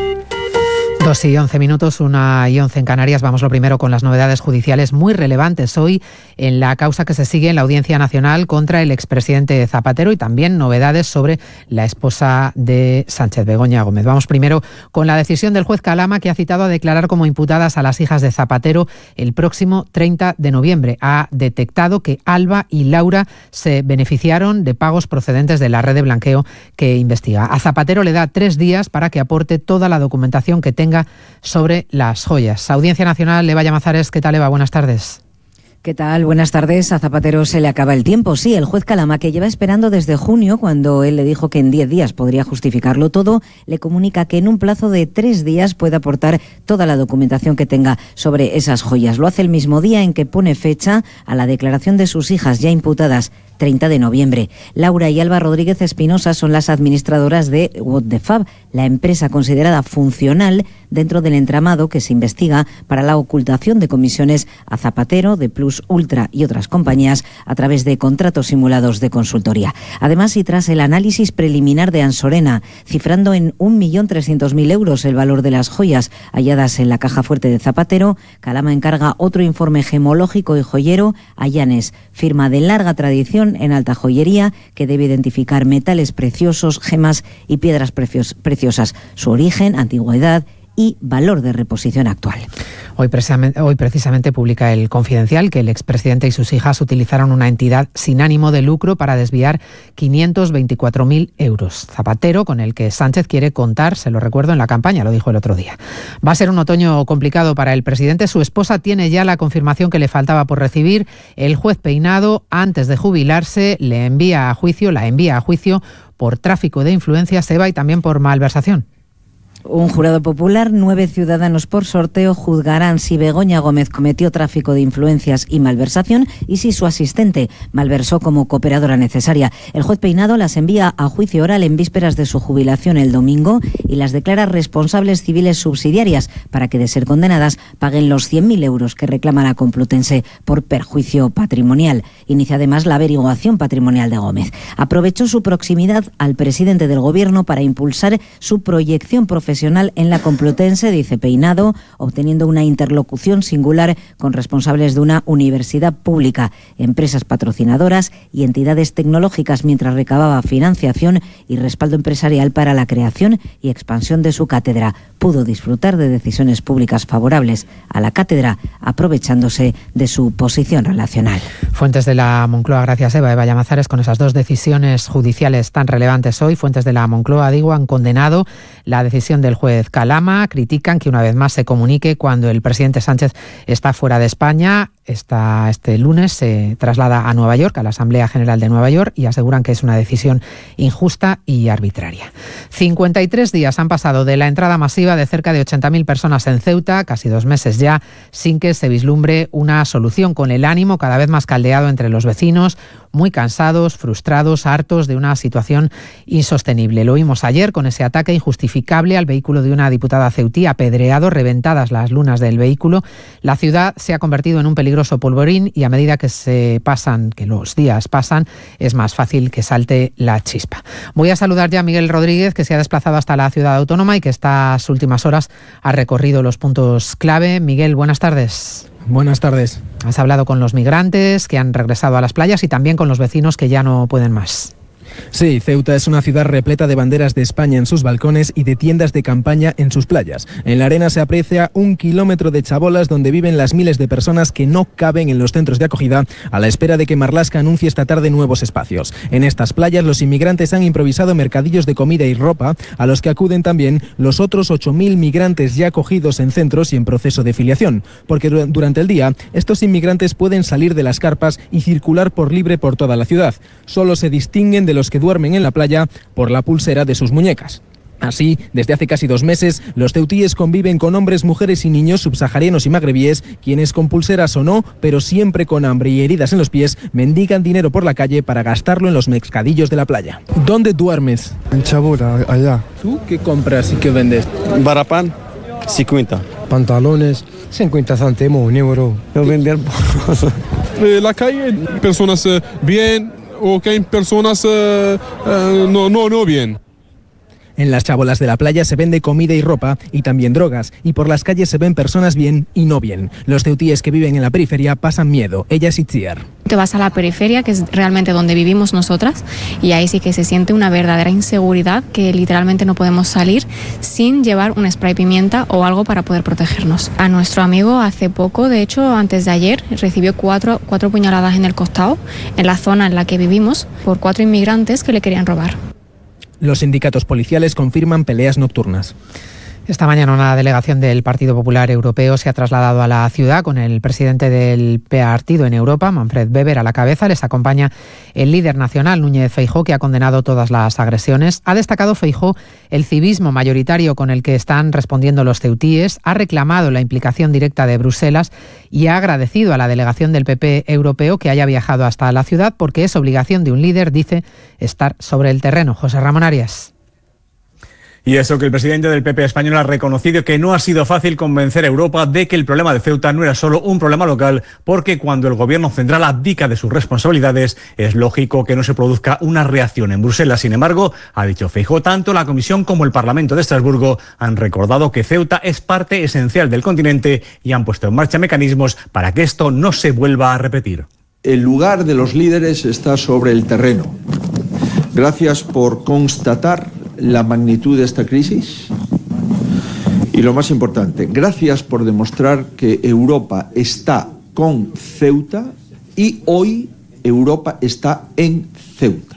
Speaker 11: 2:11, 1:11 en Canarias. Vamos lo primero con las novedades judiciales muy relevantes hoy en la causa que se sigue en la Audiencia Nacional contra el expresidente Zapatero y también novedades sobre la esposa de Sánchez, Begoña Gómez. Vamos primero con la decisión del juez Calama, que ha citado a declarar como imputadas a las hijas de Zapatero el próximo 30 de noviembre. Ha detectado que Alba y Laura se beneficiaron de pagos procedentes de la red de blanqueo que investiga. A Zapatero le da 3 días para que aporte toda la documentación que tenga sobre las joyas. Audiencia Nacional, Eva Llamazares, ¿qué tal, Eva? Buenas tardes.
Speaker 6: ¿Qué tal? Buenas tardes. A Zapatero se le acaba el tiempo. Sí, el juez Calama, que lleva esperando desde junio, cuando él le dijo que en 10 días podría justificarlo todo, le comunica que en un plazo de 3 días puede aportar toda la documentación que tenga sobre esas joyas. Lo hace el mismo día en que pone fecha a la declaración de sus hijas ya imputadas, 30 de noviembre. Laura y Alba Rodríguez Espinosa son las administradoras de What the Fab, la empresa considerada funcional dentro del entramado que se investiga para la ocultación de comisiones a Zapatero, de Plus Ultra y otras compañías a través de contratos simulados de consultoría. Además, y tras el análisis preliminar de Ansorena, cifrando en 1.300.000 euros el valor de las joyas halladas en la caja fuerte de Zapatero, Calama encarga otro informe gemológico y joyero a Llanes, firma de larga tradición en alta joyería, que debe identificar metales preciosos, gemas y piedras preciosas, su origen, antigüedad y valor de reposición actual.
Speaker 11: Hoy precisamente publica El Confidencial que el expresidente y sus hijas utilizaron una entidad sin ánimo de lucro para desviar 524.000 euros. Zapatero, con el que Sánchez quiere contar, se lo recuerdo, en la campaña, lo dijo el otro día. Va a ser un otoño complicado para el presidente. Su esposa tiene ya la confirmación que le faltaba por recibir. El juez Peinado, antes de jubilarse, la envía a juicio por tráfico de influencias, Eva, y también por malversación.
Speaker 6: Un jurado popular, 9 ciudadanos por sorteo, juzgarán si Begoña Gómez cometió tráfico de influencias y malversación y si su asistente malversó como cooperadora necesaria. El juez Peinado las envía a juicio oral en vísperas de su jubilación el domingo y las declara responsables civiles subsidiarias para que, de ser condenadas, paguen los 100.000 euros que reclama la Complutense por perjuicio patrimonial. Inicia además la averiguación patrimonial de Gómez. Aprovechó su proximidad al presidente del Gobierno para impulsar su proyección profesional en la Complutense, dice Peinado, obteniendo una interlocución singular con responsables de una universidad pública, empresas patrocinadoras y entidades tecnológicas, mientras recababa financiación y respaldo empresarial para la creación y expansión de su cátedra. Pudo disfrutar de decisiones públicas favorables a la cátedra, aprovechándose de su posición relacional.
Speaker 11: Fuentes de la Moncloa, gracias Eva Llamazares, con esas 2 decisiones judiciales tan relevantes hoy. Fuentes de la Moncloa, han condenado la decisión del juez Calama, critican que una vez más se comunique cuando el presidente Sánchez está fuera de España. Este lunes se traslada a Nueva York, a la Asamblea General de Nueva York, y aseguran que es una decisión injusta y arbitraria. 53 días han pasado de la entrada masiva de cerca de 80.000 personas en Ceuta, casi 2 meses ya, sin que se vislumbre una solución, con el ánimo cada vez más caldeado entre los vecinos, muy cansados, frustrados, hartos de una situación insostenible. Lo vimos ayer con ese ataque injustificable al vehículo de una diputada ceutí, apedreado, reventadas las lunas del vehículo. La ciudad se ha convertido en un peligroso polvorín y a medida que los días pasan, es más fácil que salte la chispa. Voy a saludar ya a Miguel Rodríguez, que se ha desplazado hasta la ciudad autónoma y que estas últimas horas ha recorrido los puntos clave. Miguel, buenas tardes.
Speaker 7: Buenas tardes.
Speaker 11: Has hablado con los migrantes que han regresado a las playas y también con los vecinos que ya no pueden más.
Speaker 7: Sí, Ceuta es una ciudad repleta de banderas de España en sus balcones y de tiendas de campaña en sus playas. En la arena se aprecia 1 kilómetro de chabolas donde viven las miles de personas que no caben en los centros de acogida a la espera de que Marlaska anuncie esta tarde nuevos espacios. En estas playas los inmigrantes han improvisado mercadillos de comida y ropa a los que acuden también los otros 8.000 migrantes ya acogidos en centros y en proceso de filiación, porque durante el día estos inmigrantes pueden salir de las carpas y circular por libre por toda la ciudad. Solo se distinguen de los que duermen en la playa por la pulsera de sus muñecas. Así, desde hace casi 2 meses, los ceutíes conviven con hombres, mujeres y niños subsaharianos y magrebíes, quienes con pulseras o no, pero siempre con hambre y heridas en los pies, mendigan dinero por la calle para gastarlo en los mercadillos de la playa. ¿Dónde duermes?
Speaker 8: En Chabola, allá.
Speaker 7: ¿Tú qué compras y qué vendes?
Speaker 8: Barapán, 50. Pantalones, 50 céntimos, 1 euro. No vender.
Speaker 9: La calle, personas bien, o que hay personas no bien.
Speaker 7: En las chabolas de la playa se vende comida y ropa y también drogas, y por las calles se ven personas bien y no bien. Los ceutíes que viven en la periferia pasan miedo. Ella es Itziar.
Speaker 10: Te vas a la periferia, que es realmente donde vivimos nosotras, y ahí sí que se siente una verdadera inseguridad, que literalmente no podemos salir sin llevar un spray pimienta o algo para poder protegernos. A nuestro amigo hace poco, de hecho antes de ayer, recibió cuatro puñaladas en el costado, en la zona en la que vivimos, por 4 inmigrantes que le querían robar.
Speaker 7: Los sindicatos policiales confirman peleas nocturnas.
Speaker 11: Esta mañana una delegación del Partido Popular Europeo se ha trasladado a la ciudad con el presidente del partido en Europa, Manfred Weber, a la cabeza. Les acompaña el líder nacional, Núñez Feijóo, que ha condenado todas las agresiones. Ha destacado Feijóo el civismo mayoritario con el que están respondiendo los ceutíes, ha reclamado la implicación directa de Bruselas y ha agradecido a la delegación del PP europeo que haya viajado hasta la ciudad porque es obligación de un líder, dice, estar sobre el terreno. José Ramón Arias.
Speaker 12: Y eso que el presidente del PP español ha reconocido que no ha sido fácil convencer a Europa de que el problema de Ceuta no era solo un problema local, porque cuando el gobierno central abdica de sus responsabilidades, es lógico que no se produzca una reacción en Bruselas. Sin embargo, ha dicho Feijóo, tanto la Comisión como el Parlamento de Estrasburgo han recordado que Ceuta es parte esencial del continente y han puesto en marcha mecanismos para que esto no se vuelva a repetir.
Speaker 18: El lugar de los líderes está sobre el terreno. Gracias por constatar la magnitud de esta crisis y, lo más importante, gracias por demostrar que Europa está con Ceuta y hoy Europa está en Ceuta.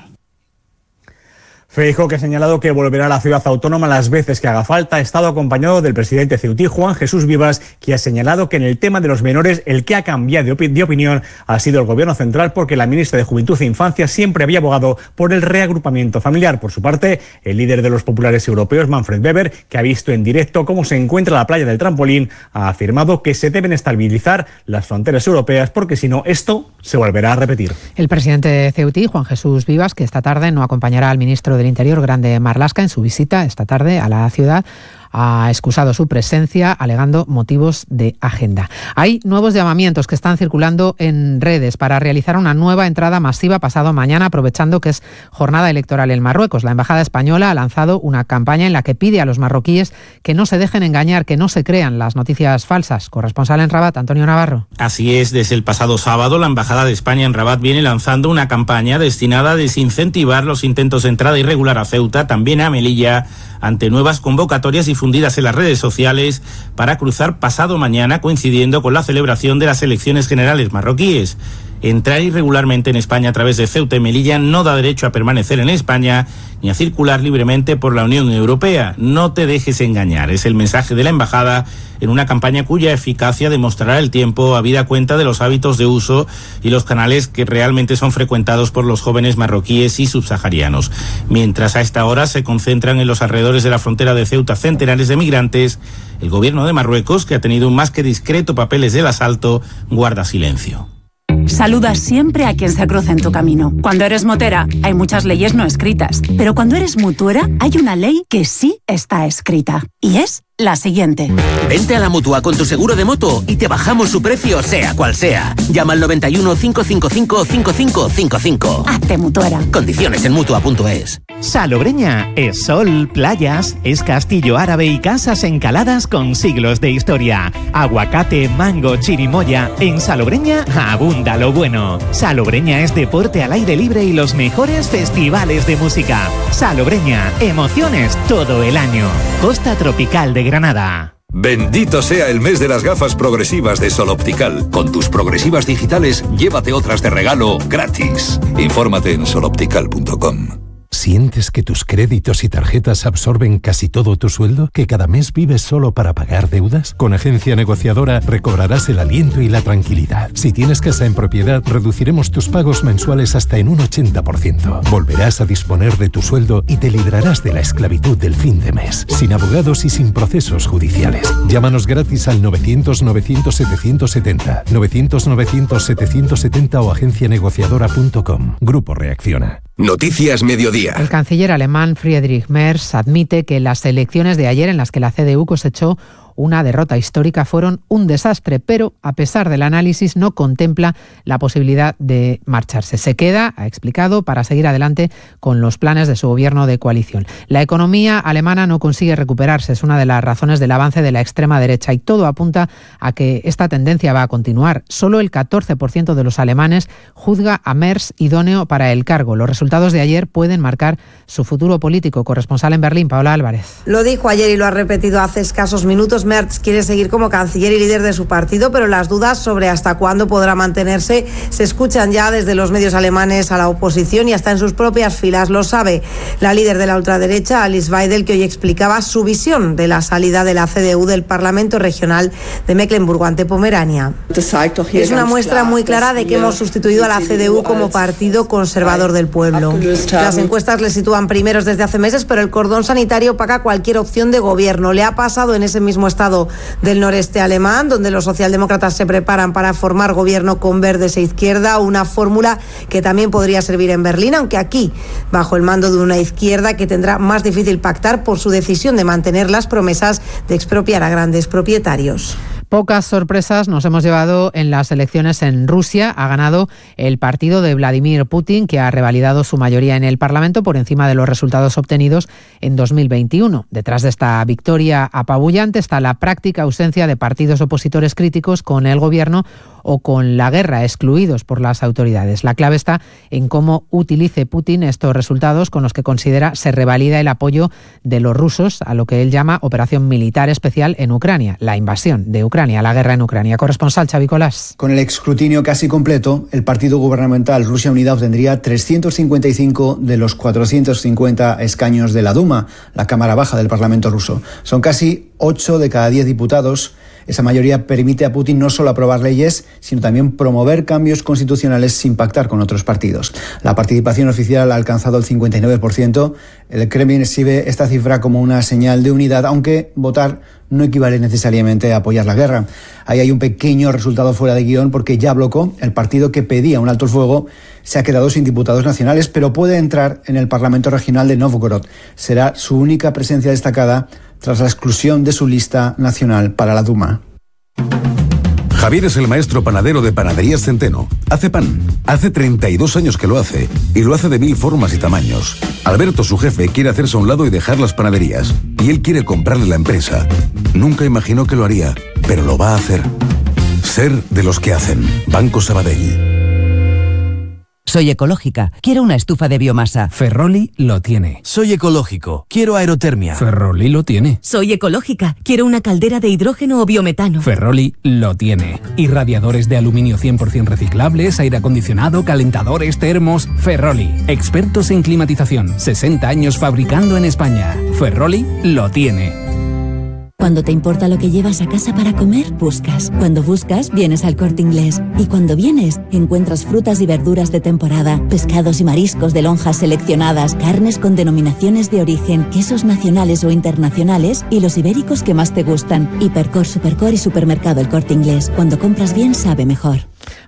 Speaker 12: Feijóo, que ha señalado que volverá a la ciudad autónoma las veces que haga falta, ha estado acompañado del presidente ceutí, Juan Jesús Vivas, que ha señalado que en el tema de los menores el que ha cambiado de opinión ha sido el gobierno central, porque la ministra de Juventud e Infancia siempre había abogado por el reagrupamiento familiar. Por su parte, el líder de los populares europeos, Manfred Weber, que ha visto en directo cómo se encuentra la playa del Trampolín, ha afirmado que se deben estabilizar las fronteras europeas porque si no, esto se volverá a repetir.
Speaker 11: El presidente ceutí, Juan Jesús Vivas, que esta tarde no acompañará al ministro del Interior, Grande Marlaska, en su visita esta tarde a la ciudad, ha excusado su presencia alegando motivos de agenda. Hay nuevos llamamientos que están circulando en redes para realizar una nueva entrada masiva pasado mañana, aprovechando que es jornada electoral en Marruecos. La Embajada Española ha lanzado una campaña en la que pide a los marroquíes que no se dejen engañar, que no se crean las noticias falsas. Corresponsal en Rabat, Antonio Navarro.
Speaker 13: Así es, desde el pasado sábado la Embajada de España en Rabat viene lanzando una campaña destinada a desincentivar los intentos de entrada irregular a Ceuta, también a Melilla, ante nuevas convocatorias difundidas en las redes sociales para cruzar pasado mañana, coincidiendo con la celebración de las elecciones generales marroquíes. Entrar irregularmente en España a través de Ceuta y Melilla no da derecho a permanecer en España ni a circular libremente por la Unión Europea. No te dejes engañar, es el mensaje de la Embajada en una campaña cuya eficacia demostrará el tiempo, habida cuenta de los hábitos de uso y los canales que realmente son frecuentados por los jóvenes marroquíes y subsaharianos. Mientras a esta hora se concentran en los alrededores de la frontera de Ceuta centenares de migrantes, el gobierno de Marruecos, que ha tenido un más que discreto papel desde el asalto, guarda silencio.
Speaker 14: Saluda siempre a quien se cruce en tu camino. Cuando eres motera, hay muchas leyes no escritas. Pero cuando eres mutuera, hay una ley que sí está escrita. Y es la siguiente.
Speaker 4: Vente a la Mutua con tu seguro de moto y te bajamos su precio sea cual sea. Llama al 91 555 5555.
Speaker 14: Hazte mutuera.
Speaker 4: Condiciones en Mutua.es.
Speaker 15: Salobreña es sol, playas, es castillo árabe y casas encaladas con siglos de historia. Aguacate, mango, chirimoya. En Salobreña abunda lo bueno. Salobreña es deporte al aire libre y los mejores festivales de música. Salobreña, emociones todo el año. Costa Tropical de Granada.
Speaker 16: Bendito sea el mes de las gafas progresivas de Sol Optical. Con tus progresivas digitales, llévate otras de regalo gratis. Infórmate en soloptical.com.
Speaker 17: ¿Sientes que tus créditos y tarjetas absorben casi todo tu sueldo? ¿Que cada mes vives solo para pagar deudas? Con Agencia Negociadora recobrarás el aliento y la tranquilidad. Si tienes casa en propiedad, reduciremos tus pagos mensuales hasta en un 80%. Volverás a disponer de tu sueldo y te librarás de la esclavitud del fin de mes, sin abogados y sin procesos judiciales. Llámanos gratis al 900-900-770, 900-900-770 o agencianegociadora.com. Grupo Reacciona.
Speaker 16: Noticias Mediodía.
Speaker 11: El canciller alemán Friedrich Merz admite que las elecciones de ayer en las que la CDU cosechó una derrota histórica fueron un desastre, pero a pesar del análisis no contempla la posibilidad de marcharse. Se queda, ha explicado, para seguir adelante con los planes de su gobierno de coalición. La economía alemana no consigue recuperarse, es una de las razones del avance de la extrema derecha y todo apunta a que esta tendencia va a continuar. Solo el 14% de los alemanes juzga a Merz idóneo para el cargo. Los resultados de ayer pueden marcar su futuro político. Corresponsal en Berlín, Paola Álvarez.
Speaker 19: Lo dijo ayer y lo ha repetido hace escasos minutos. Merz quiere seguir como canciller y líder de su partido, pero las dudas sobre hasta cuándo podrá mantenerse se escuchan ya desde los medios alemanes a la oposición y hasta en sus propias filas. Lo sabe la líder de la ultraderecha, Alice Weidel, que hoy explicaba su visión de la salida de la CDU del Parlamento Regional de Mecklemburgo ante Pomerania. Es una muestra muy clara de que hemos sustituido a la CDU como partido conservador del pueblo. Las encuestas le sitúan primeros desde hace meses, pero el cordón sanitario opaca cualquier opción de gobierno. Le ha pasado en ese mismo estado del noreste alemán, donde los socialdemócratas se preparan para formar gobierno con verdes e izquierda, una fórmula que también podría servir en Berlín, aunque aquí, bajo el mando de una izquierda que tendrá más difícil pactar por su decisión de mantener las promesas de expropiar a grandes propietarios.
Speaker 11: Pocas sorpresas nos hemos llevado en las elecciones en Rusia. Ha ganado el partido de Vladimir Putin, que ha revalidado su mayoría en el Parlamento por encima de los resultados obtenidos en 2021. Detrás de esta victoria apabullante está la práctica ausencia de partidos opositores críticos con el gobierno o con la guerra, excluidos por las autoridades. La clave está en cómo utilice Putin estos resultados con los que considera se revalida el apoyo de los rusos a lo que él llama operación militar especial en Ucrania, la invasión de Ucrania, la guerra en Ucrania. Corresponsal Xavi Colás.
Speaker 20: Con el escrutinio casi completo, el partido gubernamental Rusia Unida obtendría 355 de los 450 escaños de la Duma, la Cámara Baja del Parlamento ruso. Son casi 8 de cada 10 diputados. Esa mayoría permite a Putin no solo aprobar leyes, sino también promover cambios constitucionales sin pactar con otros partidos. La participación oficial ha alcanzado el 59%. El Kremlin exhibe esta cifra como una señal de unidad, aunque votar no equivale necesariamente a apoyar la guerra. Ahí hay un pequeño resultado fuera de guión, porque Yabloko, el partido que pedía un alto el fuego, se ha quedado sin diputados nacionales, pero puede entrar en el Parlamento Regional de Novgorod. Será su única presencia destacada tras la exclusión de su lista nacional para la Duma.
Speaker 28: Javier es el maestro panadero de Panaderías Centeno. Hace pan. Hace 32 años que lo hace. Y lo hace de 1000 formas y tamaños. Alberto, su jefe, quiere hacerse a un lado y dejar las panaderías. Y él quiere comprarle la empresa. Nunca imaginó que lo haría, pero lo va a hacer. Ser de los que hacen. Banco Sabadell.
Speaker 21: Soy ecológica. Quiero una estufa de biomasa.
Speaker 1: Ferroli lo tiene.
Speaker 22: Soy ecológico. Quiero aerotermia.
Speaker 1: Ferroli lo tiene.
Speaker 30: Soy ecológica. Quiero una caldera de hidrógeno o biometano.
Speaker 1: Ferroli lo tiene. Irradiadores de aluminio 100% reciclables, aire acondicionado, calentadores, termos. Ferroli. Expertos en climatización. 60 años fabricando en España. Ferroli lo tiene.
Speaker 30: Cuando te importa lo que llevas a casa para comer, buscas. Cuando buscas, vienes al Corte Inglés. Y cuando vienes, encuentras frutas y verduras de temporada, pescados y mariscos de lonjas seleccionadas, carnes con denominaciones de origen, quesos nacionales o internacionales y los ibéricos que más te gustan. Hipercor, Supercor y Supermercado El Corte Inglés. Cuando compras bien, sabe mejor.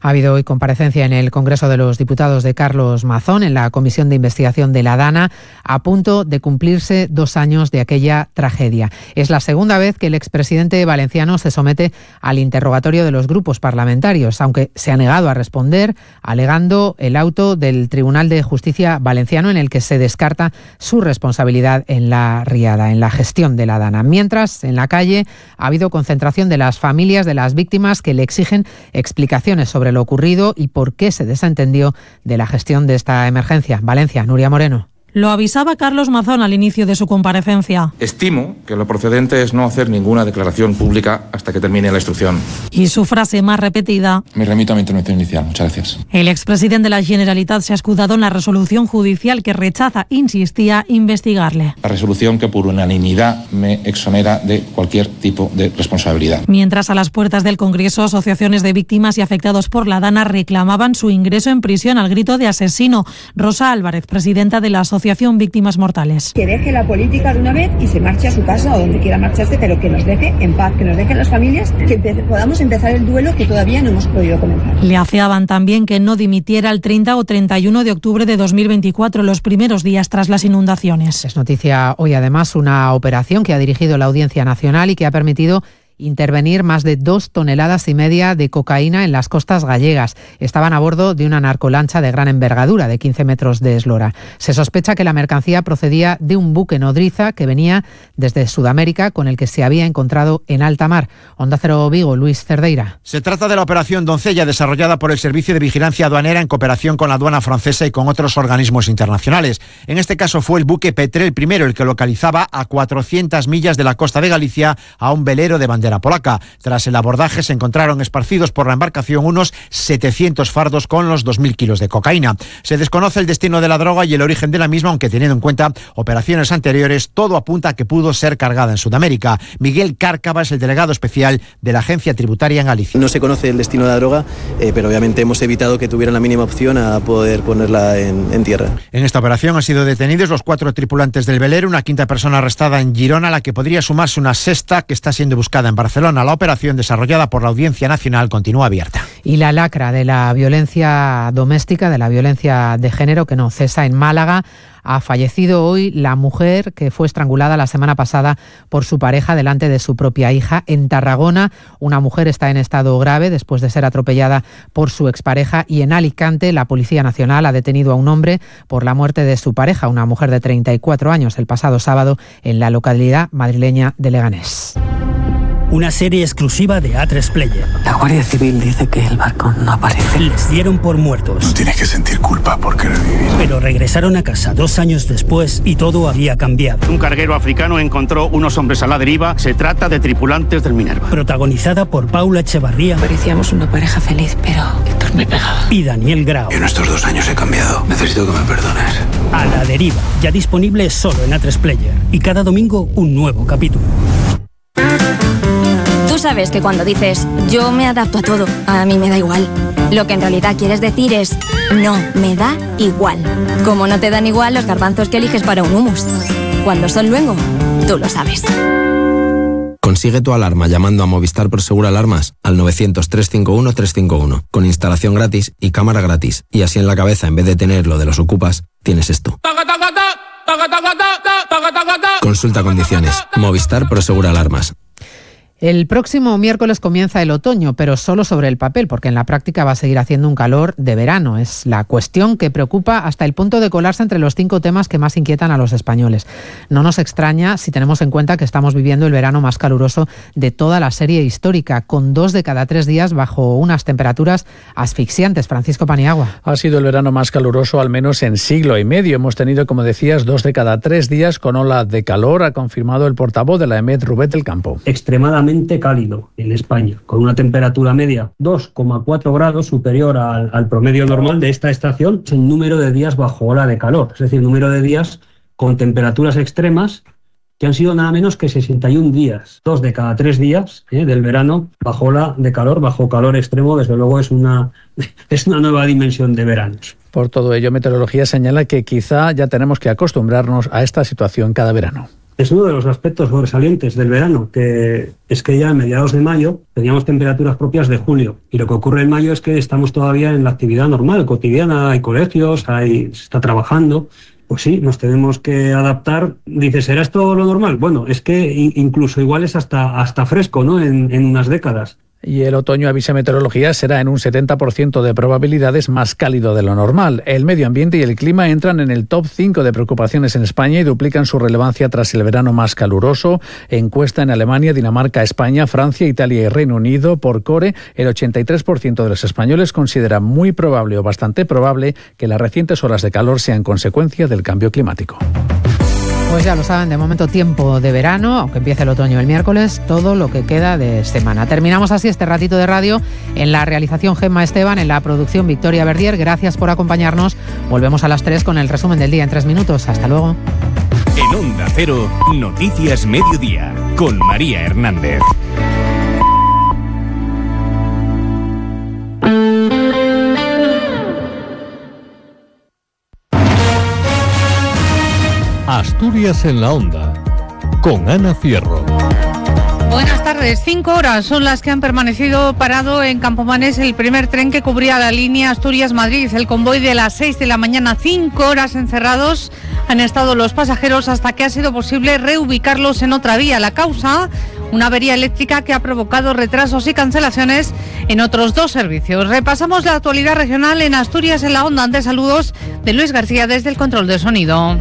Speaker 11: Ha habido hoy comparecencia en el Congreso de los Diputados de Carlos Mazón en la Comisión de Investigación de la DANA, a punto de cumplirse 2 años de aquella tragedia. Es la segunda vez que el expresidente valenciano se somete al interrogatorio de los grupos parlamentarios, aunque se ha negado a responder, alegando el auto del Tribunal de Justicia valenciano en el que se descarta su responsabilidad en la riada, en la gestión de la DANA. Mientras, en la calle ha habido concentración de las familias de las víctimas que le exigen explicaciones sobre lo ocurrido y por qué se desentendió de la gestión de esta emergencia. Valencia, Nuria Moreno.
Speaker 2: Lo avisaba Carlos Mazón al inicio de su comparecencia.
Speaker 3: Estimo que lo procedente es no hacer ninguna declaración pública hasta que termine la instrucción.
Speaker 2: Y su frase más repetida.
Speaker 3: Me remito a mi intervención inicial. Muchas gracias.
Speaker 2: El expresidente de la Generalitat se ha escudado en la resolución judicial que rechaza, insistía, investigarle.
Speaker 3: La resolución que por unanimidad me exonera de cualquier tipo de responsabilidad.
Speaker 2: Mientras, a las puertas del Congreso, asociaciones de víctimas y afectados por la DANA reclamaban su ingreso en prisión al grito de asesino. Rosa Álvarez, presidenta de la Asociación Víctimas Mortales.
Speaker 5: Que deje la política de una vez y se marche a su casa o donde quiera marcharse, pero que nos deje en paz, que nos dejen las familias, que podamos empezar el duelo que todavía no hemos podido comenzar.
Speaker 2: Le afeaban también que no dimitiera el 30 o 31 de octubre de 2024, los primeros días tras las inundaciones.
Speaker 11: Es noticia hoy además una operación que ha dirigido la Audiencia Nacional y que ha permitido intervenir más de 2,5 toneladas de cocaína en las costas gallegas. Estaban a bordo de una narcolancha de gran envergadura, de 15 metros de eslora. Se sospecha que la mercancía procedía de un buque nodriza que venía desde Sudamérica, con el que se había encontrado en alta mar. Onda Cero Vigo, Luis Cerdeira.
Speaker 6: Se trata de la operación Doncella, desarrollada por el Servicio de Vigilancia Aduanera en cooperación con la aduana francesa y con otros organismos internacionales. En este caso fue el buque Petrel I el que localizaba a 400 millas de la costa de Galicia a un velero de bandera polaca. Tras el abordaje se encontraron esparcidos por la embarcación unos 700 fardos con los 2.000 kilos de cocaína. Se desconoce el destino de la droga y el origen de la misma, aunque teniendo en cuenta operaciones anteriores, todo apunta a que pudo ser cargada en Sudamérica. Miguel Cárcava es el delegado especial de la Agencia Tributaria en Galicia.
Speaker 23: No se conoce el destino de la droga, pero obviamente hemos evitado que tuvieran la mínima opción a poder ponerla en tierra.
Speaker 6: En esta operación han sido detenidos los 4 tripulantes del velero, una 5ª persona arrestada en Girona, a la que podría sumarse una 6ª que está siendo buscada en Barcelona. La operación desarrollada por la Audiencia Nacional continúa abierta.
Speaker 11: Y la lacra de la violencia doméstica, de la violencia de género, que no cesa en Málaga. Ha fallecido hoy la mujer que fue estrangulada la semana pasada por su pareja delante de su propia hija. En Tarragona, una mujer está en estado grave después de ser atropellada por su expareja. Y en Alicante, la Policía Nacional ha detenido a un hombre por la muerte de su pareja, una mujer de 34 años, el pasado sábado en la localidad madrileña de Leganés.
Speaker 24: Una serie exclusiva de A3 Player.
Speaker 25: La Guardia Civil dice que el barco no aparece.
Speaker 24: Les dieron por muertos.
Speaker 26: No tienes que sentir culpa por querer vivir.
Speaker 24: Pero regresaron a casa 2 años después y todo había cambiado.
Speaker 27: Un carguero africano encontró unos hombres a la deriva. Se trata de tripulantes del Minerva.
Speaker 24: Protagonizada por Paula Echevarría.
Speaker 25: Parecíamos una pareja feliz, pero Héctor me pegaba.
Speaker 24: Y Daniel Grau.
Speaker 26: En estos 2 años he cambiado. Necesito que me perdones.
Speaker 24: A la deriva. Ya disponible solo en A3 Player. Y cada domingo un nuevo capítulo.
Speaker 27: Tú sabes que cuando dices yo me adapto a todo, a mí me da igual, lo que en realidad quieres decir es no, me da igual. Como no te dan igual los garbanzos que eliges para un hummus. Cuando son luengo, tú lo sabes.
Speaker 29: Consigue tu alarma llamando a Movistar Prosegur Alarmas al 900-351-351, con instalación gratis y cámara gratis. Y así en la cabeza, en vez de tener lo de los ocupas, tienes esto. Consulta condiciones. Movistar Prosegur Alarmas.
Speaker 11: El próximo miércoles comienza el otoño, pero solo sobre el papel, porque en la práctica va a seguir haciendo un calor de verano. Es la cuestión que preocupa hasta el punto de colarse entre los 5 temas que más inquietan a los españoles. No nos extraña si tenemos en cuenta que estamos viviendo el verano más caluroso de toda la serie histórica, con 2 de cada 3 días bajo unas temperaturas asfixiantes. Francisco Paniagua.
Speaker 31: Ha sido el verano más caluroso al menos en siglo y medio. Hemos tenido, como decías, 2 de cada 3 días con ola de calor, ha confirmado el portavoz de la EMET, Rubén del Campo.
Speaker 32: Extremadamente cálido en España, con una temperatura media 2,4 grados superior al promedio normal de esta estación en número de días bajo ola de calor, es decir, número de días con temperaturas extremas que han sido nada menos que 61 días, 2 de cada 3 días del verano bajo ola de calor, bajo calor extremo. Desde luego es una nueva dimensión de veranos.
Speaker 31: Por todo ello, Meteorología señala que quizá ya tenemos que acostumbrarnos a esta situación cada verano.
Speaker 32: Es uno de los aspectos sobresalientes del verano, que es que ya a mediados de mayo teníamos temperaturas propias de julio, y lo que ocurre en mayo es que estamos todavía en la actividad normal, cotidiana, hay colegios, se está trabajando. Pues sí, nos tenemos que adaptar. Dices, ¿será esto lo normal? Bueno, es que incluso igual es hasta fresco, ¿no? En unas décadas.
Speaker 31: Y el otoño, avisa Meteorología, será en un 70% de probabilidades más cálido de lo normal. El medio ambiente y el clima entran en el top 5 de preocupaciones en España y duplican su relevancia tras el verano más caluroso. Encuesta en Alemania, Dinamarca, España, Francia, Italia y Reino Unido. Por CORE, el 83% de los españoles considera muy probable o bastante probable que las recientes olas de calor sean consecuencia del cambio climático.
Speaker 11: Pues ya lo saben, de momento tiempo de verano, aunque empiece el otoño el miércoles, todo lo que queda de semana. Terminamos así este ratito de radio. En la realización Gemma Esteban, en la producción Victoria Verdier. Gracias por acompañarnos. Volvemos a las 3 con el resumen del día en 3 minutos. Hasta luego.
Speaker 4: En Onda Cero, Noticias Mediodía, con María Hernández.
Speaker 7: Asturias en la Onda, con Ana Fierro.
Speaker 8: Buenas tardes. 5 horas son las que han permanecido parado en Campomanes el primer tren que cubría la línea Asturias-Madrid. El convoy de las 6 de la mañana, 5 horas encerrados han estado los pasajeros hasta que ha sido posible reubicarlos en otra vía. La causa, una avería eléctrica que ha provocado retrasos y cancelaciones en otros 2 servicios. Repasamos la actualidad regional en Asturias en la Onda. Antes, saludos de Luis García desde el control de sonido.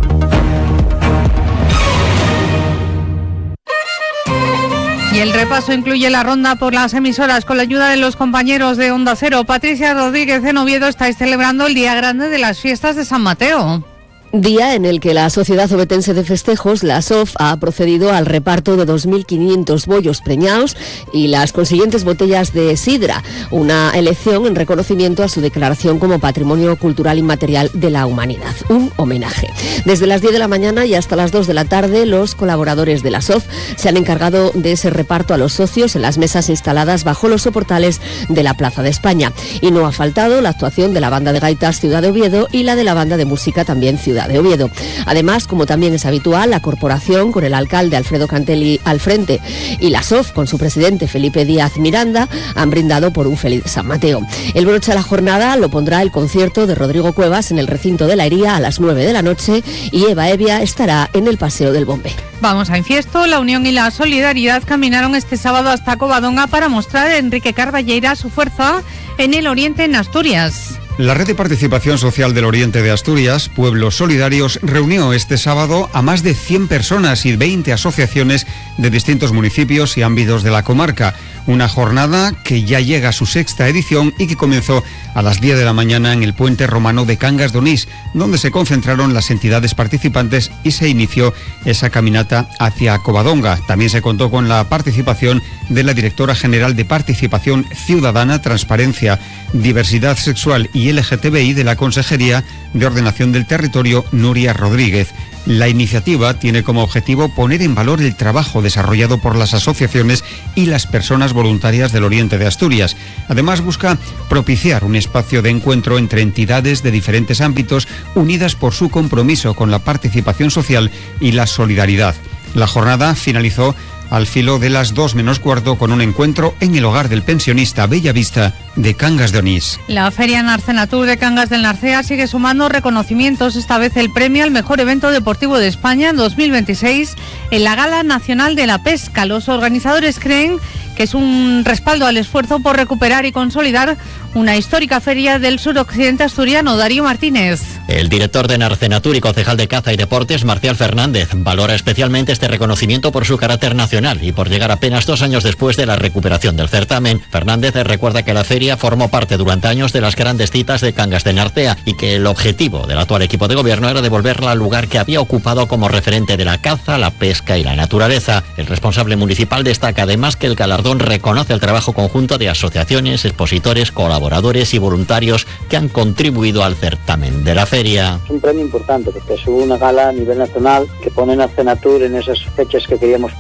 Speaker 8: Y el repaso incluye la ronda por las emisoras con la ayuda de los compañeros de Onda Cero. Patricia Rodríguez en Oviedo, estáis celebrando el día grande de las fiestas de San Mateo.
Speaker 9: Día en el que la Sociedad Ovetense de Festejos, la SOF, ha procedido al reparto de 2.500 bollos preñados y las consiguientes botellas de sidra, una elección en reconocimiento a su declaración como Patrimonio Cultural Inmaterial de la Humanidad, un homenaje. Desde las 10 de la mañana y hasta las 2 de la tarde, los colaboradores de la SOF se han encargado de ese reparto a los socios en las mesas instaladas bajo los soportales de la Plaza de España. Y no ha faltado la actuación de la Banda de Gaitas Ciudad de Oviedo y la de la Banda de Música también Ciudad de Oviedo. Además, como también es habitual, la corporación con el alcalde Alfredo Cantelli al frente y la SOF con su presidente Felipe Díaz Miranda han brindado por un feliz San Mateo. El broche a la jornada lo pondrá el concierto de Rodrigo Cuevas en el recinto de la Hería a las 9 de la noche y Eva Evia estará en el Paseo del Bombe.
Speaker 8: Vamos a Infiesto. La Unión y la Solidaridad caminaron este sábado hasta Covadonga para mostrar a Enrique Carballeira su fuerza en el Oriente en Asturias.
Speaker 10: La Red de Participación Social del Oriente de Asturias, Pueblos Solidarios, reunió este sábado a más de 100 personas y 20 asociaciones de distintos municipios y ámbitos de la comarca. Una jornada que ya llega a su 6ª edición y que comenzó a las 10 de la mañana en el puente romano de Cangas de Onís, donde se concentraron las entidades participantes y se inició esa caminata hacia Covadonga. También se contó con la participación de la directora general de Participación Ciudadana, Transparencia, Diversidad Sexual y LGTBI de la Consejería de Ordenación del Territorio, Nuria Rodríguez. La iniciativa tiene como objetivo poner en valor el trabajo desarrollado por las asociaciones y las personas voluntarias del Oriente de Asturias. Además, busca propiciar un espacio de encuentro entre entidades de diferentes ámbitos unidas por su compromiso con la participación social y la solidaridad. La jornada finalizó al filo de las 2 menos cuarto con un encuentro en el hogar del pensionista Bellavista de Cangas de Onís.
Speaker 8: La Feria Narcenatur de Cangas del Narcea sigue sumando reconocimientos, esta vez el premio al mejor evento deportivo de España en 2026 en la Gala Nacional de la Pesca. Los organizadores creen que es un respaldo al esfuerzo por recuperar y consolidar una histórica feria del suroccidente asturiano. Darío Martínez.
Speaker 12: El director de Narcenatur y concejal de Caza y Deportes, Marcial Fernández, valora especialmente este reconocimiento por su carácter nacional y por llegar apenas 2 años después de la recuperación del certamen. Fernández recuerda que la feria formó parte durante años de las grandes citas de Cangas de Narcea y que el objetivo del actual equipo de gobierno era devolverla al lugar que había ocupado como referente de la caza, la pesca y la naturaleza. El responsable municipal destaca además que el galardón reconoce el trabajo conjunto de asociaciones, expositores, colaboradores y voluntarios que han contribuido al certamen de la feria.
Speaker 13: Es un premio importante porque es una gala a nivel nacional que pone Narcenatur en esas fechas que queríamos poner ya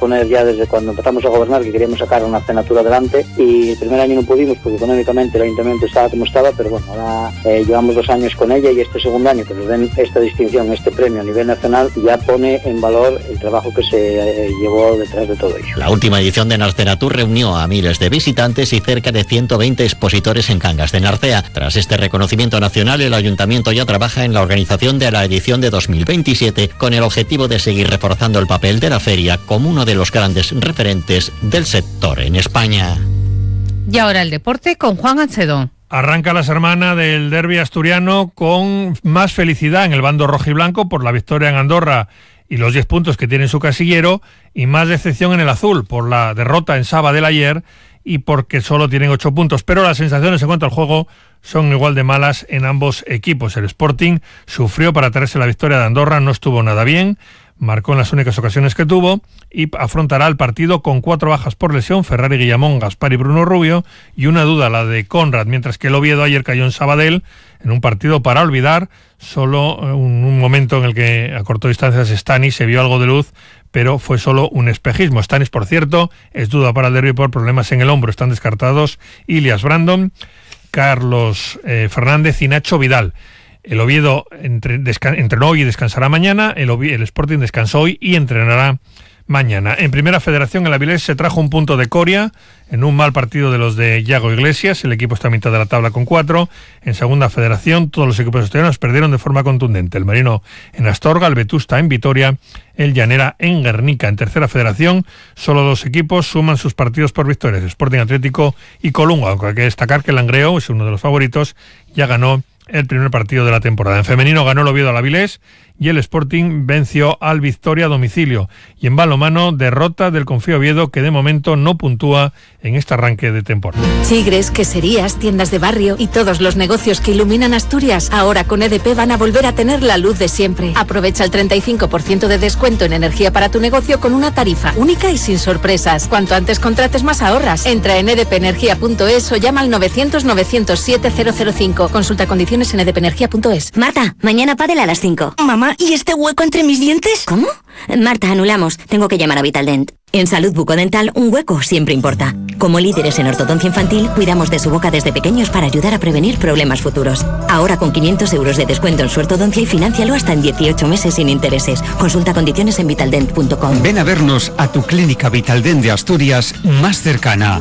Speaker 1: desde cuando empezamos a gobernar que queríamos sacar una Cenatura adelante, y el primer año no pudimos porque económicamente el ayuntamiento estaba como estaba, pero bueno, ahora llevamos 2 años con ella, y este segundo año que nos den esta distinción, este premio a nivel nacional, ya pone en valor el trabajo que se llevó detrás de todo ello.
Speaker 12: La última edición de Narcenatur reunió a miles de visitantes y cerca de 120 expositores en Cangas de Narcea. Tras este reconocimiento nacional, el ayuntamiento ya trabaja en la organización de la edición de 2027 con el objetivo de seguir reforzando el papel de la feria como uno de los grandes referentes del sector en España.
Speaker 8: Y ahora el deporte con Juan Acedo.
Speaker 13: Arranca la semana del derbi asturiano con más felicidad en el bando rojiblanco por la victoria en Andorra y los 10 puntos que tiene en su casillero, y más decepción en el azul por la derrota en Sabadell ayer y porque solo tienen 8 puntos. Pero las sensaciones en cuanto al juego son igual de malas en ambos equipos. El Sporting sufrió para traerse la victoria de Andorra, no estuvo nada bien, marcó en las únicas ocasiones que tuvo y afrontará el partido con 4 bajas por lesión: Ferrari, Guillamón, Gaspar y Bruno Rubio, y una duda, la de Conrad, mientras que el Oviedo ayer cayó en Sabadell en un partido para olvidar. Solo un momento en el que acortó distancias Stanis, se vio algo de luz, pero fue solo un espejismo. Stanis, por cierto, es duda para el derbi por problemas en el hombro. Están descartados Ilias Brandon, Carlos Fernández y Nacho Vidal. El Oviedo entrenó hoy y descansará mañana. El Sporting descansó hoy y entrenará mañana. En Primera Federación, el Avilés se trajo un punto de Coria en un mal partido de los de Yago Iglesias. El equipo está a mitad de la tabla con 4. En Segunda Federación, todos los equipos asturianos perdieron de forma contundente. El Marino en Astorga, el Vetusta en Vitoria, el Llanera en Guernica. En Tercera Federación, solo 2 equipos suman sus partidos por victorias: Sporting Atlético y Colunga, aunque hay que destacar que el Langreo es uno de los favoritos, ya ganó el primer partido de la temporada. En femenino ganó el Oviedo al Avilés y el Sporting venció al Victoria a domicilio. Y en balonmano, derrota del Confío Oviedo, que de momento no puntúa en este arranque de temporada.
Speaker 14: Chigres, queserías, tiendas de barrio y todos los negocios que iluminan Asturias, ahora con EDP van a volver a tener la luz de siempre. Aprovecha el 35% de descuento en energía para tu negocio con una tarifa única y sin sorpresas. Cuanto antes contrates, más ahorras. Entra en edpenergia.es o llama al 900-907-005. Consulta condiciones en edpenergia.es.
Speaker 15: Marta, mañana pádel a las 5.
Speaker 14: Mamá, ¿y este hueco entre mis dientes?
Speaker 15: ¿Cómo? Marta, anulamos. Tengo que llamar a Vitaldent. En salud bucodental, un hueco siempre importa. Como líderes en ortodoncia infantil, cuidamos de su boca desde pequeños para ayudar a prevenir problemas futuros. Ahora con 500 euros de descuento en su ortodoncia y financialo hasta en 18 meses sin intereses. Consulta condiciones en vitaldent.com.
Speaker 10: Ven a vernos a tu clínica Vitaldent de Asturias más cercana.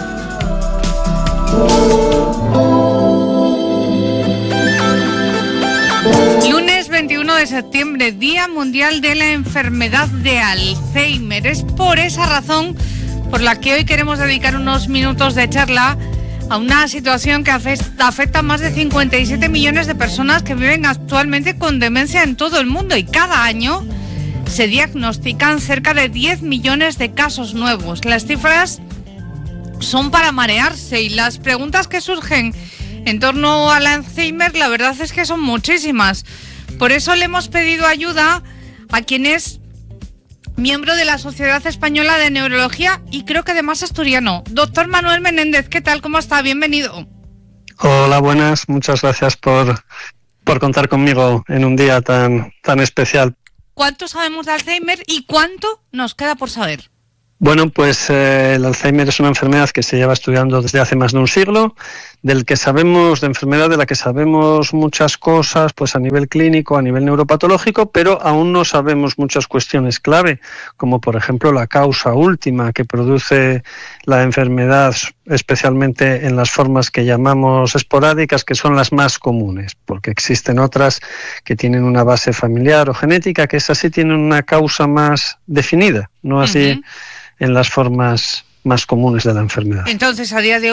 Speaker 8: Lunes 21 de septiembre, Día Mundial de la Enfermedad de Alzheimer. Es por esa razón por la que hoy queremos dedicar unos minutos de charla a una situación que afecta a más de 57 millones de personas que viven actualmente con demencia en todo el mundo, y cada año se diagnostican cerca de 10 millones de casos nuevos. Las cifras son para marearse, y las preguntas que surgen en torno al Alzheimer, la verdad es que son muchísimas. Por eso le hemos pedido ayuda a quien es miembro de la Sociedad Española de Neurología y creo que además asturiano. Doctor Manuel Menéndez, ¿qué tal? ¿Cómo está? Bienvenido.
Speaker 16: Hola, buenas. Muchas gracias por contar conmigo en un día tan especial.
Speaker 8: ¿Cuánto sabemos de Alzheimer y cuánto nos queda por saber?
Speaker 16: Bueno, pues el Alzheimer es una enfermedad que se lleva estudiando desde hace más de un siglo, de la que sabemos muchas cosas, pues a nivel clínico, a nivel neuropatológico, pero aún no sabemos muchas cuestiones clave, como por ejemplo la causa última que produce la enfermedad, especialmente en las formas que llamamos esporádicas, que son las más comunes, porque existen otras que tienen una base familiar o genética, que esas sí tienen una causa más definida, no así en las formas más comunes de la enfermedad.
Speaker 8: Entonces, a día de hoy,